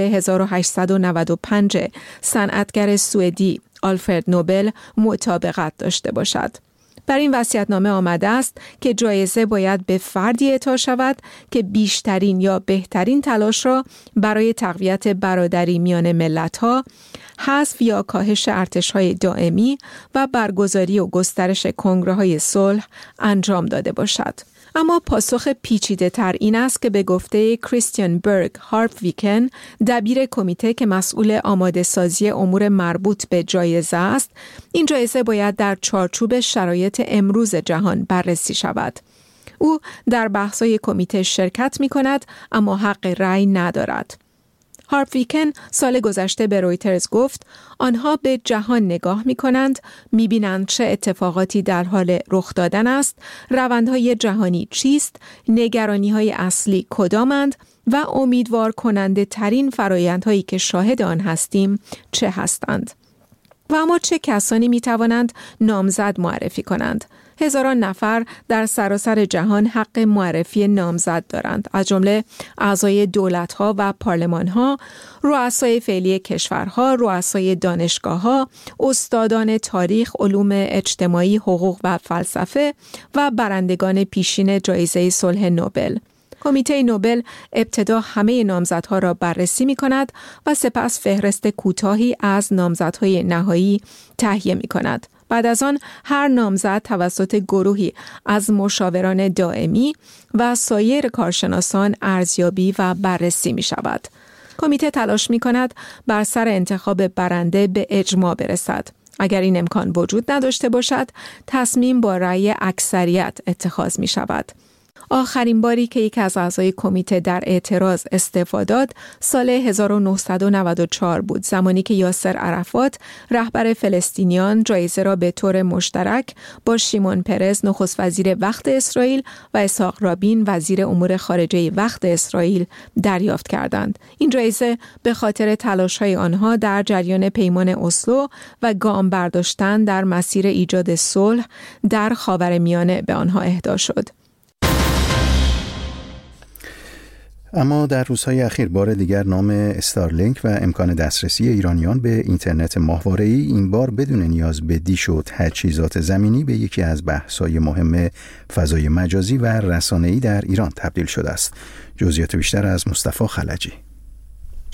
1895 صنعتگر سوئدی آلفرد نوبل مطابقت داشته باشد. بر این وصیت‌نامه آمده است که جایزه باید به فردی اعطا شود که بیشترین یا بهترین تلاش را برای تقویت برادری میان ملت‌ها، حذف یا کاهش ارتش‌های دائمی و برگزاری و گسترش کنگره‌های صلح انجام داده باشد. اما پاسخ پیچیده تر این است که به گفته کریستیان برگ هارپویکن، دبیر کمیته که مسئول آماده سازی امور مربوط به جایزه است، این جایزه باید در چارچوب شرایط امروز جهان بررسی شود. او در بحث‌های کمیته شرکت می‌کند اما حق رأی ندارد. هارپویکن سال گذشته به رویترز گفت آنها به جهان نگاه می کنند، می بینند چه اتفاقاتی در حال رخ دادن است، روندهای جهانی چیست، نگرانی‌های اصلی کدامند و امیدوار کننده ترین فرایندهایی که شاهد آن هستیم چه هستند. و اما چه کسانی می توانند نامزد معرفی کنند؟ هزاران نفر در سراسر جهان حق معرفی نامزد دارند، از جمله اعضای دولت‌ها و پارلمان‌ها، رؤسای فعلی کشورها، رؤسای دانشگاه‌ها، استادان تاریخ، علوم اجتماعی، حقوق و فلسفه و برندگان پیشین جایزه صلح نوبل. کمیته نوبل ابتدا همه نامزدها را بررسی می‌کند و سپس فهرست کوتاهی از نامزدهای نهایی تهیه می‌کند. بعد از آن هر نامزد توسط گروهی از مشاوران دائمی و سایر کارشناسان ارزیابی و بررسی می شود. کمیته تلاش می کند بر سر انتخاب برنده به اجماع برسد. اگر این امکان وجود نداشته باشد، تصمیم با رأی اکثریت اتخاذ می شود. آخرین باری که یک از اعضای کمیته در اعتراض استعفا داد سال 1994 بود، زمانی که یاسر عرفات رهبر فلسطینیان جایزه را به طور مشترک با شیمون پرز نخست وزیر وقت اسرائیل و اسحاق رابین وزیر امور خارجه وقت اسرائیل دریافت کردند. این جایزه به خاطر تلاش‌های آنها در جریان پیمان اسلو و گام برداشتن در مسیر ایجاد صلح در خاورمیانه به آنها اهدا شد. اما در روزهای اخیر بار دیگر نام استارلینک و امکان دسترسی ایرانیان به اینترنت ماهواره‌ای این بار بدون نیاز به دیش و تجهیزات زمینی به یکی از بحث‌های مهم فضای مجازی و رسانه‌ای در ایران تبدیل شده است. جزئیات بیشتر از مصطفی خلجی.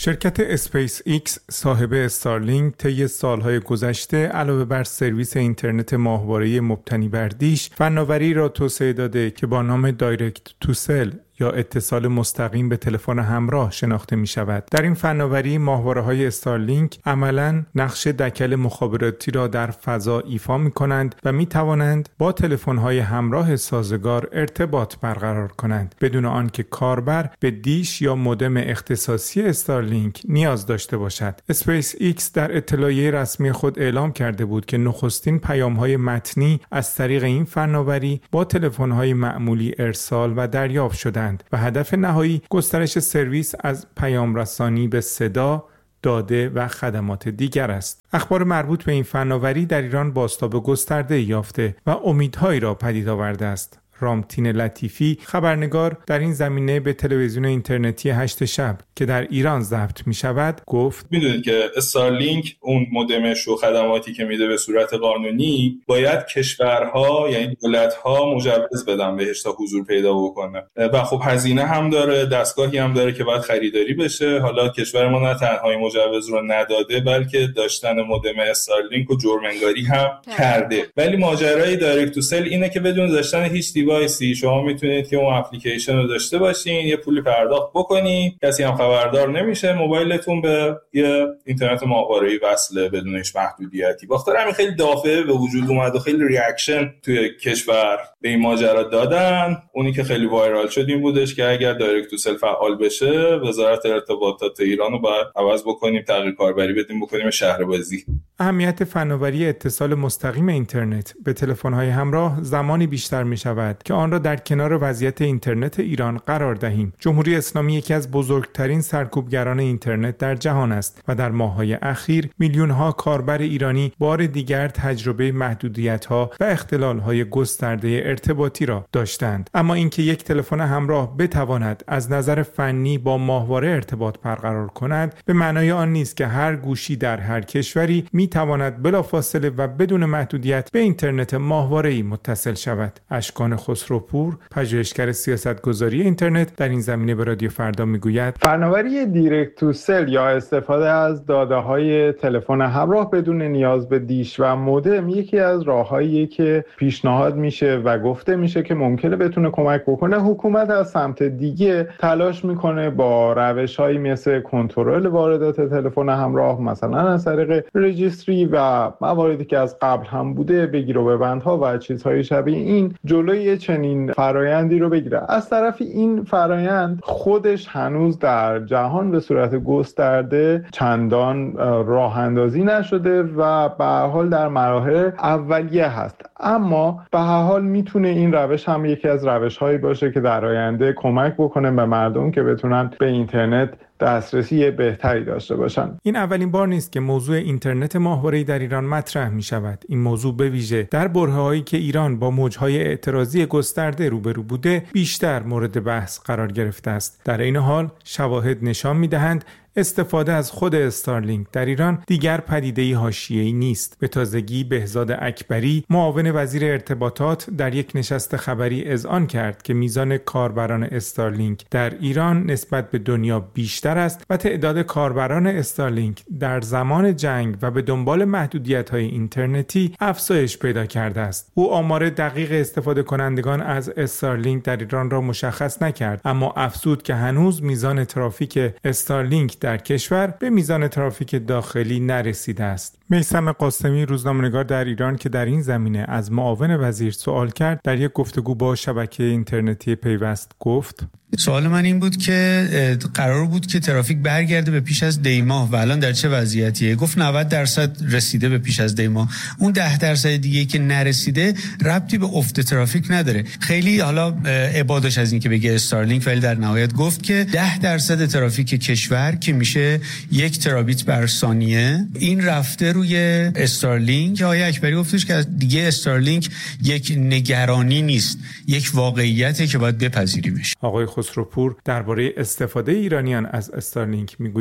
شرکت اسپیس ایکس صاحب استارلینک طی سالهای گذشته علاوه بر سرویس اینترنت ماهواره‌ای مبتنی بر دیش، فناوری را توسعه داده که با نام دایرکت تو سل یا اتصال مستقیم به تلفن همراه شناخته می شود. در این فناوری ماهواره‌های استارلینک عملاً نقش دکل مخابراتی را در فضا ایفا می کنند و می توانند با تلفن‌های همراه سازگار ارتباط برقرار کنند بدون آنکه کاربر به دیش یا مودم اختصاصی استارلینک نیاز داشته باشد. اسپیس ایکس در اطلاعیه رسمی خود اعلام کرده بود که نخستین پیام‌های متنی از طریق این فناوری با تلفن‌های معمولی ارسال و دریافت شدند و هدف نهایی گسترش سرویس از پیام رسانی به صدا، داده و خدمات دیگر است. اخبار مربوط به این فناوری در ایران بازتاب گسترده یافته و امیدهایی را پدید آورده است. رامتین لطیفی خبرنگار در این زمینه به تلویزیون اینترنتی 8 شب که در ایران ضبط می شود گفت: میدونید که استارلینک اون مودمش و خدماتی که میده به صورت قانونی باید کشورها یعنی دولت‌ها مجوز بدن بهش تا حضور پیدا بکنه و خب هزینه هم داره، دستگاهی هم داره که باید خریداری بشه. حالا کشور ما نه تنها مجوز رو نداده بلکه داشتن مودم استارلینک رو جرم انگاری هم کرده. ولی ماجرای دایرکت تو سل اینه که بدون داشتن هیچ دیوایسی شما میتونید که اون اپلیکیشن رو داشته باشین، یه پولی پرداخت بکنی، کسی هم خبردار نمیشه، موبایلتون به یه اینترنت ماهواره‌ای وصله بدون هیچ محدودیتی. بخاطر همین خیلی دافعه به وجود اومد و خیلی ریاکشن توی کشور به این ماجرا دادن. اونی که خیلی وایرال شد این بودش که اگر دایرکت تو سل فعال بشه وزارت ارتباطات ایران رو باید عوض بکنیم، تغییر کاربری بدیم، بکنیم شهربازی. اهمیت فناوری اتصال مستقیم اینترنت به تلفن‌های همراه زمانی بیشتر می‌شود که آن را در کنار وضعیت اینترنت ایران قرار دهیم. جمهوری اسلامی یکی از بزرگترین سرکوبگران اینترنت در جهان است و در ماه‌های اخیر میلیون‌ها کاربر ایرانی بار دیگر تجربه محدودیت‌ها و اختلال‌های گسترده ارتباطی را داشتند. اما اینکه یک تلفن همراه بتواند از نظر فنی با ماهواره ارتباط برقرار کند به معنای آن نیست که هر گوشی در هر کشوری می‌تواند بلافاصله و بدون محدودیت به اینترنت ماهواره‌ای متصل شود. اشکان خسروپور، پژوهشگر سیاستگذاری اینترنت، در این زمینه به رادیو فردا میگوید: فناوری دایرکت تو سل یا استفاده از داده‌های تلفن همراه بدون نیاز به دیش و مودم یکی از راه‌هاییه که پیشنهاد میشه و گفته میشه که ممکنه بتونه کمک بکنه. حکومت از سمت دیگه تلاش میکنه با روش‌هایی مثل کنترل واردات تلفن همراه، مثلا از طریق رجیستری و مواردی که از قبل هم بوده، بگیر و ببندها و چیزهای شبیه این، جلوی چنین فرایندی رو بگیره. از طرفی این فرایند خودش هنوز در جهان به صورت گسترده چندان راه اندازی نشده و به هر حال در مراحل اولیه هست، اما به هر حال میتونه این روش هم یکی از روش‌هایی باشه که در آینده کمک بکنه به مردم که بتونن به اینترنت دسترسی بهتری داشته باشند. این اولین بار نیست که موضوع اینترنت ماهواره‌ای در ایران مطرح می شود. این موضوع به ویژه در برهه‌هایی که ایران با موج‌های اعتراضی گسترده روبرو بوده بیشتر مورد بحث قرار گرفته است. در این حال شواهد نشان می‌دهند استفاده از خود استارلینک در ایران دیگر پدیده‌ای حاشیه‌ای نیست. به تازگی بهزاد اکبری، معاون وزیر ارتباطات، در یک نشست خبری اذعان کرد که میزان کاربران استارلینک در ایران نسبت به دنیا بیشتر است و تعداد کاربران استارلینک در زمان جنگ و به دنبال محدودیت‌های اینترنتی افزایش پیدا کرده است. او آمار دقیق استفاده کنندگان از استارلینک در ایران را مشخص نکرد، اما افزود که هنوز میزان ترافیک استارلینک در کشور به میزان ترافیک داخلی نرسیده است. میثم قاسمی، روزنامه‌نگار در ایران که در این زمینه از معاون وزیر سوال کرد، در یک گفتگو با شبکه اینترنتی پیوست گفت: سوال من این بود که قرار بود که ترافیک برگرده به پیش از دیماه و الان در چه وضعیتیه؟ گفت 90% رسیده به پیش از دیماه. اون 10% دیگه که نرسیده ربطی به افت ترافیک نداره. خیلی حالا عبادش از این که بگه استارلینک، ولی در نهایت گفت که 10% ترافیک کشور که میشه 1 ترابیت بر ثانیه این رفته روی استارلینک. آقای اکبری گفتش که دیگه استارلینک یک نگرانی نیست، یک واقعیته که باید بپذیریمش. آقای خسروپور درباره استفاده ایرانیان از استارلینک میگوید: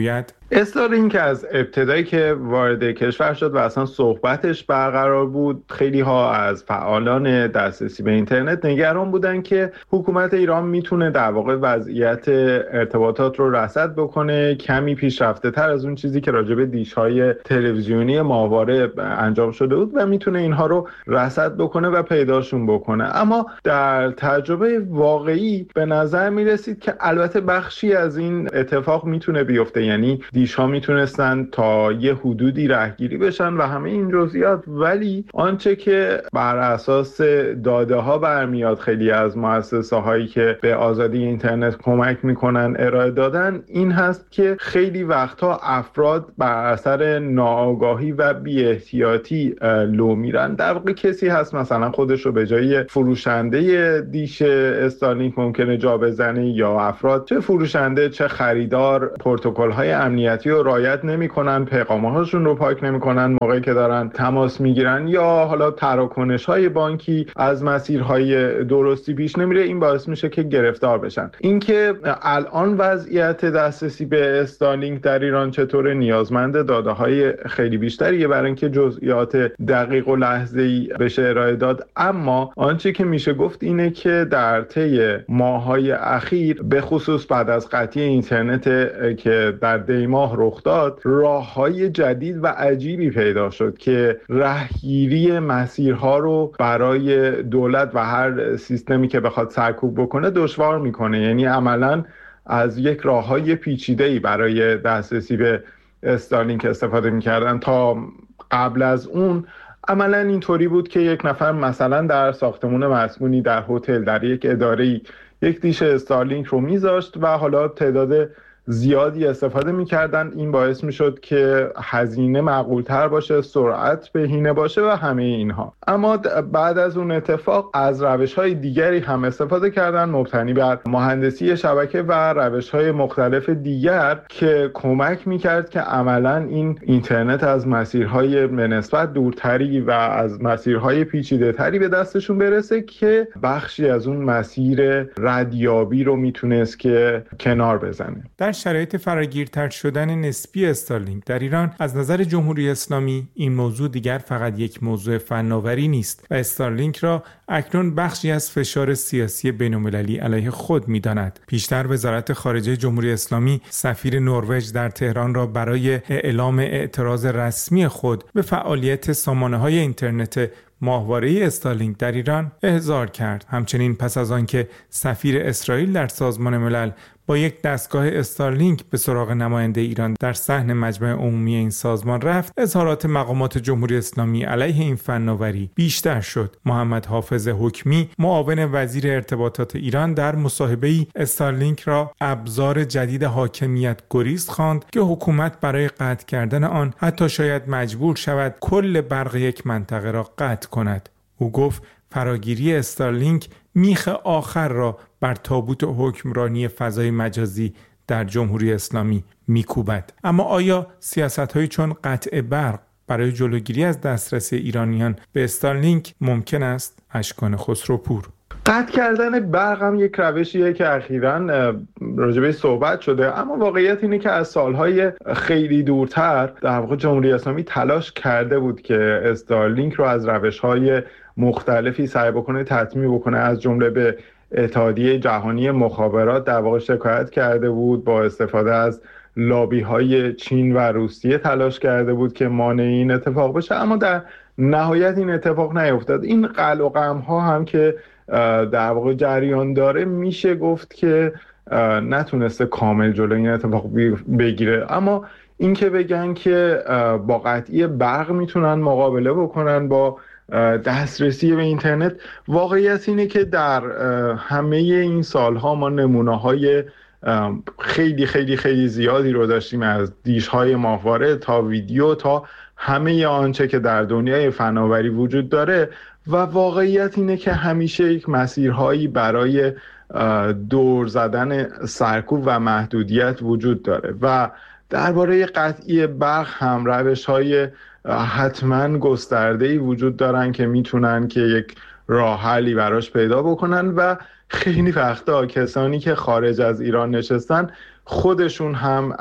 استارلینک از ابتدایی که وارد کشور شد و اصلا صحبتش برقرار بود، خیلی ها از فعالان دسترسی به اینترنت نگران بودن که حکومت ایران میتونه در واقع وضعیت ارتباطات رو رصد بکنه، کمی پیشرفته تر از اون چیزی که راجع به دیش‌های تلویزیونی ماهواره انجام شده بود و میتونه اینها رو رصد بکنه و پیداشون بکنه. اما در تجربه واقعی به نظر میرسید که البته بخشی از این اتفاق میتونه بیفته، یعنی دیش‌ها میتونستن تا یه حدودی رهگیری بشن و همه این جزئیات، ولی آنچه که بر اساس داده ها برمیاد خیلی از مؤسسه هایی که به آزادی اینترنت کمک میکنن ارائه دادن این هست که خیلی وقتها افراد بر اثر ناآگاهی و بی احتیاطی لو میرن. در واقع کسی هست مثلا خودش رو به جای فروشنده دیش استارلینک ممکنه جا بزنه، یا افراد چه فروشنده چه خریدار پروتکل های امنیتی رو رعایت نمی‌کنن، پیغام‌هاشون رو پاک نمی‌کنن موقعی که دارن تماس میگیرن، یا حالا تراکنش‌های بانکی از مسیرهای درستی پیش نمیره. این باعث میشه که گرفتار بشن. اینکه الان وضعیت دسترسی به استارلینک در ایران چطوره نیازمند داده‌های خیلی بیشتریه برای اینکه جزئیات دقیق و لحظه‌ای بشه ارائه داد، اما آنچه که میشه گفت اینه که در طی ماه‌های اخیر به خصوص بعد از قطعی اینترنت که در دیماه رخ داد، راه‌های جدید و عجیبی پیدا شد که رهگیری مسیرها رو برای دولت و هر سیستمی که بخواد سرکوب بکنه دشوار میکنه. یعنی عملاً از یک راه‌های پیچیده‌ای برای دسترسی به استارلینک استفاده میکردن. تا قبل از اون عملاً اینطوری بود که یک نفر مثلا در ساختمان مسکونی، در هتل، در یک اداره‌ای یک دیش استارلینک رو میذاشت و حالا تعداد زیادی استفاده میکردن. این باعث میشد که هزینه معقولتر باشه، سرعت بهینه باشه و همه اینها. اما بعد از اون اتفاق از روش‌های دیگری هم استفاده کردن، مبتنی بر مهندسی شبکه و روش‌های مختلف دیگر که کمک میکرد که عملاً این اینترنت از مسیرهای به نسبت دورتری و از مسیرهای پیچیده‌تری به دستشون برسه که بخشی از اون مسیر ردیابی رو میتونست که کنار بزنه. در شرایط فراگیرتر شدن نسبی استارلینک در ایران، از نظر جمهوری اسلامی این موضوع دیگر فقط یک موضوع فناوری نیست و استارلینک را اکنون بخشی از فشار سیاسی بین‌المللی علیه خود می‌داند. پیشتر وزارت خارجه جمهوری اسلامی سفیر نروژ در تهران را برای اعلام اعتراض رسمی خود به فعالیت سامانه‌های اینترنت ماهواره استارلینک در ایران احضار کرد. همچنین پس از آنکه سفیر اسرائیل در سازمان ملل با یک دستگاه استارلینک به سراغ نماینده ایران در صحن مجمع عمومی این سازمان رفت، اظهارات مقامات جمهوری اسلامی علیه این فناوری بیشتر شد. محمد حافظ حکمی، معاون وزیر ارتباطات ایران، در مصاحبه‌ای استارلینک را ابزار جدید حاکمیت گریز خواند که حکومت برای قطع کردن آن حتی شاید مجبور شود کل برق یک منطقه را قطع کند. او گفت فراگیری استارلینک میخ آخر را بر تابوت حکمرانی فضای مجازی در جمهوری اسلامی میکوبد. اما آیا سیاست‌هایی چون قطع برق برای جلوگیری از دسترسی ایرانیان به استارلینک ممکن است؟ اشکان خسروپور. قطع کردن برق هم یک روشیه که اخیراً راجبه صحبت شده، اما واقعیت اینه که از سالهای خیلی دورتر در واقع جمهوری اسلامی تلاش کرده بود که استارلینک رو از روش‌های مختلفی سعی بکنه تطمیع بکنه. از جمله به اتحادیه جهانی مخابرات در واقع شکایت کرده بود، با استفاده از لابی‌های چین و روسیه تلاش کرده بود که مانع این اتفاق بشه، اما در نهایت این اتفاق نیفتاد. این قلع و قم‌ها هم که در واقع جریان داره میشه گفت که نتونسته کامل جلوی این اتفاق بگیره. اما این که بگن که با قطعی برق میتونن مقابله بکنن با دسترسی به اینترنت، واقعیت اینه که در همه این سالها ما نمونه‌های خیلی خیلی خیلی زیادی رو داشتیم، از دیش‌های ماهواره تا ویدیو تا همه آنچه که در دنیای فناوری وجود داره، و واقعیت اینه که همیشه یک مسیرهایی برای دور زدن سرکوب و محدودیت وجود داره و درباره قطعی برق هم روش‌های حتما گسترده‌ای وجود دارن که میتونن که یک راه حلی براش پیدا بکنن و خیلی وقتا کسانی که خارج از ایران نشستن خودشون هم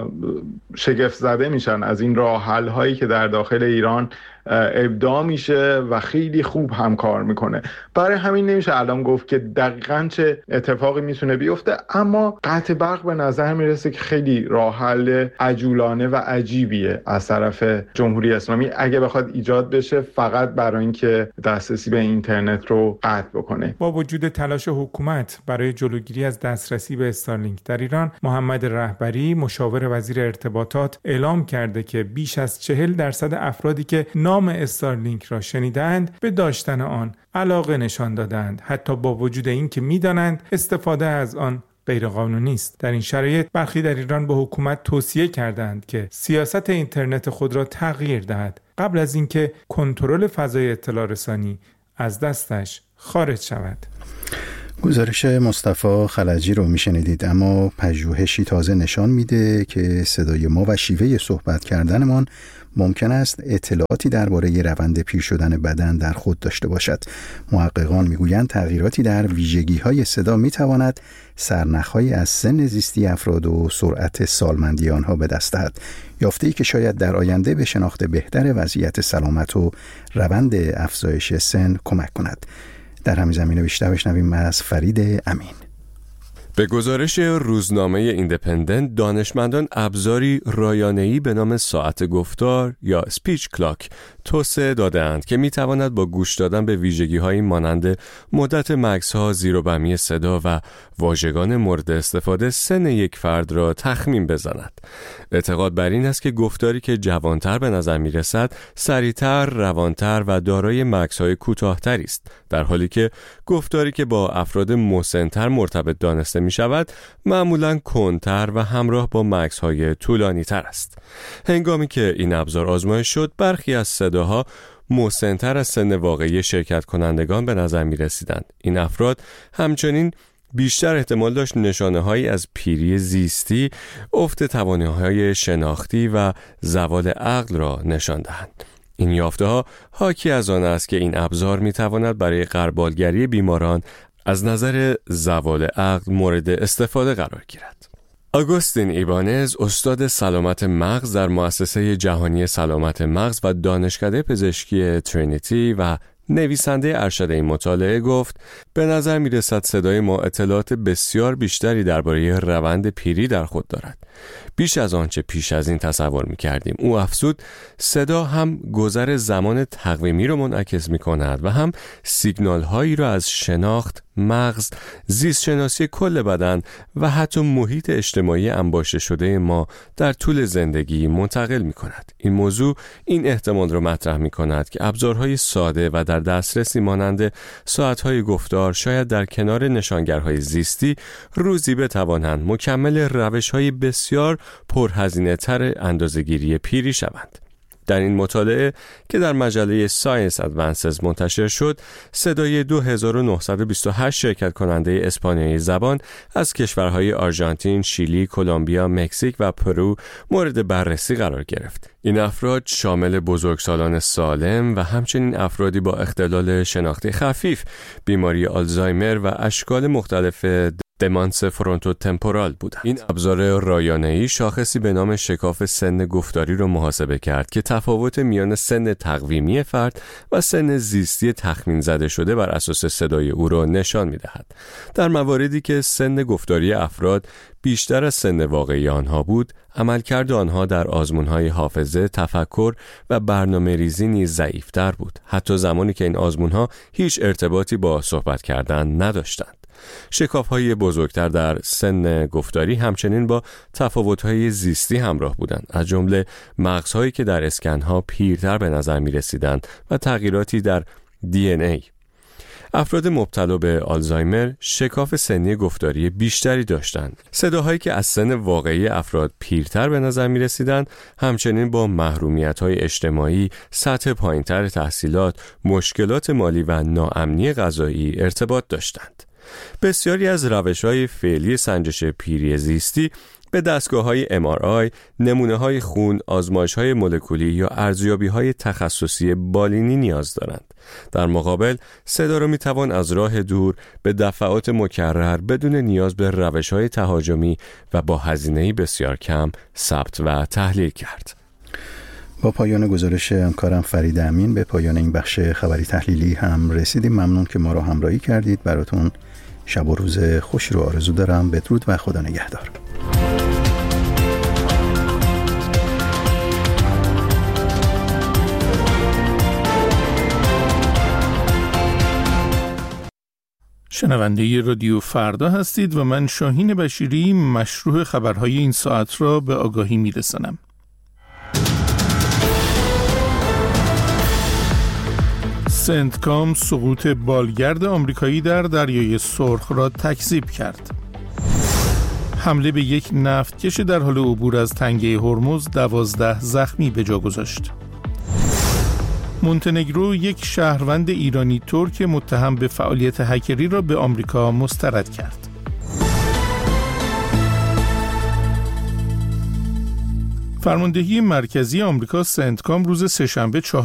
شگفت زده میشن از این راه حل هایی که در داخل ایران ابداع میشه و خیلی خوب هم کار میکنه. برای همین نمیشه الان گفت که دقیقاً چه اتفاقی میتونه بیفته، اما قطع برق به نظر میرسه که خیلی راه حل عجولانه و عجیبیه از طرف جمهوری اسلامی اگه بخواد ایجاد بشه، فقط برای اینکه دسترسی به اینترنت رو قطع بکنه. با وجود تلاش حکومت برای جلوگیری از دسترسی به استارلینک در ایران، محمد رهبری مشاور وزیر ارتباطات اعلام کرده که بیش از 40% افرادی که نام استارلینک را شنیدند به داشتن آن علاقه نشان دادند، حتی با وجود این که می‌دانند استفاده از آن غیرقانونی است. در این شرایط برخی در ایران به حکومت توصیه کردند که سیاست اینترنت خود را تغییر دهد قبل از اینکه کنترل فضای اطلاع رسانی از دستش خارج شود. گزارش مصطفی خلجی رو میشنیدید، اما پژوهشی تازه نشان میده که صدای ما و شیوه صحبت کردنمان ممکن است اطلاعاتی درباره روند پیر شدن بدن در خود داشته باشد. محققان میگویند تغییراتی در ویژگی‌های صدا میتواند سرنخ‌هایی از سن زیستی افراد و سرعت سالمندی آنها به دست دهد. یافته‌ای که شاید در آینده به شناخت بهتر وضعیت سلامت و روند افزایش سن کمک کند. در همین زمینه بیشتر بشنویم از فرید امین. به گزارش روزنامه ایندیپندنت، دانشمندان ابزاری رایانه‌ای به نام ساعت گفتار یا سپیچ کلاک توسعه داده‌اند که می‌تواند با گوش دادن به ویژگی‌هایی مانند مدت مکث‌ها، زیر و بمی صدا و واژگان مورد استفاده سن یک فرد را تخمین بزند. اعتقاد بر این است که گفتاری که جوانتر به نظر می‌رسد، سریعتر، روانتر و دارای مکث‌های کوتاه‌تری است، در حالی که گفتاری که با افراد مسن‌تر مرتبط دانسته می‌شود، معمولاً کندتر و همراه با مکث‌های طولانی‌تر است. هنگامی که این ابزار آزمایش شد، برخی از صداها مسن‌تر از سن واقعی شرکت کنندگان به نظر می‌رسیدند. این افراد همچنین بیشتر احتمال داشت نشانه‌هایی از پیری زیستی، افت توانایی‌های شناختی و زوال عقل را نشان دهند. این یافته‌ها حاکی از آن است که این ابزار می‌تواند برای غربالگری بیماران از نظر زوال عقل مورد استفاده قرار گیرد. آگوستین ایبانز، استاد سلامت مغز در مؤسسه جهانی سلامت مغز و دانشکده پزشکی ترینیتی و نویسنده ارشد این مطالعه، گفت به نظر می رسد صدای ما اطلاعات بسیار بیشتری درباره روند پیری در خود دارد، بیش از آنچه پیش از این تصور می کردیم. او افزود صدا هم گذر زمان تقویمی را منعکس می کند و هم سیگنال هایی را از شناخت، مغز، زیست شناسی کل بدن و حتی محیط اجتماعی انباشته شده ما در طول زندگی منتقل می کند. این موضوع این احتمال را مطرح می کند که ابزارهای ساده و در دسترسی مانند ساعتهای گفتار شاید در کنار نشانگرهای زیستی روزی بتوانند مکمل روش‌های بسیار پرهزینه تر اندازه‌گیری پیری شوند. در این مطالعه که در مجله ساینس ادوانسز منتشر شد، صدای 2928 شرکت کننده اسپانیایی زبان از کشورهای آرژانتین، شیلی، کلمبیا، مکزیک و پرو مورد بررسی قرار گرفت. این افراد شامل بزرگسالان سالم و همچنین افرادی با اختلال شناختی خفیف، بیماری آلزایمر و اشکال مختلف دمانس فرونتو تمپورال بودند. این ابزار رایانه‌ای شاخصی به نام شکاف سن گفتاری را محاسبه کرد که تفاوت میان سن تقویمی فرد و سن زیستی تخمین زده شده بر اساس صدای او را نشان می‌دهد. در مواردی که سن گفتاری افراد بیشتر از سن واقعی آنها بود، عملکرد آنها در آزمون‌های حافظه، تفکر و برنامه‌ریزی نیز ضعیف‌تر بود، حتی زمانی که این آزمون‌ها هیچ ارتباطی با صحبت کردن نداشتند. شکاف‌های بزرگتر در سن گفتاری همچنین با تفاوت‌های زیستی همراه بودند، از جمله مغزهایی که در اسکن‌ها پیرتر به نظر می‌رسیدند و تغییراتی در DNA. افراد مبتلا به آلزایمر شکاف سنی گفتاری بیشتری داشتند. صداهایی که از سن واقعی افراد پیرتر به نظر می رسیدند همچنین با محرومیت‌های اجتماعی، سطح پایین‌تر تحصیلات، مشکلات مالی و ناامنی غذایی ارتباط داشتند. بسیاری از روش‌های فعلی سنجش پیری زیستی به دستگاه‌های MRI، نمونه‌های خون، آزمایش‌های مولکولی یا ارزیابی‌های تخصصی بالینی نیاز دارند. در مقابل، صدا را می‌توان از راه دور به دفعات مکرر بدون نیاز به روش‌های تهاجمی و با هزینه‌ای بسیار کم ثبت و تحلیل کرد. با پایان گزارش همکارم فرید امین به پایان این بخش خبری تحلیلی هم رسیدیم. ممنون که ما را همراهی کردید. براتون شب و روز خوشی رو آرزو دارم. بدرود و خدا نگهدار. شنونده رادیو فردا هستید و من شاهین بشیری مشروع خبرهای این ساعت را به آگاهی میرسانم. سنتکام سقوط بالگرد آمریکایی در دریای سرخ را تکذیب کرد. حمله به یک نفتکش در حال عبور از تنگه هرمز 12 زخمی به جا گذاشت. مونتنگرو یک شهروند ایرانی ترک متهم به فعالیت هکری را به آمریکا مسترد کرد. فرماندهی مرکزی آمریکا سنتکام روز سه‌شنبه 4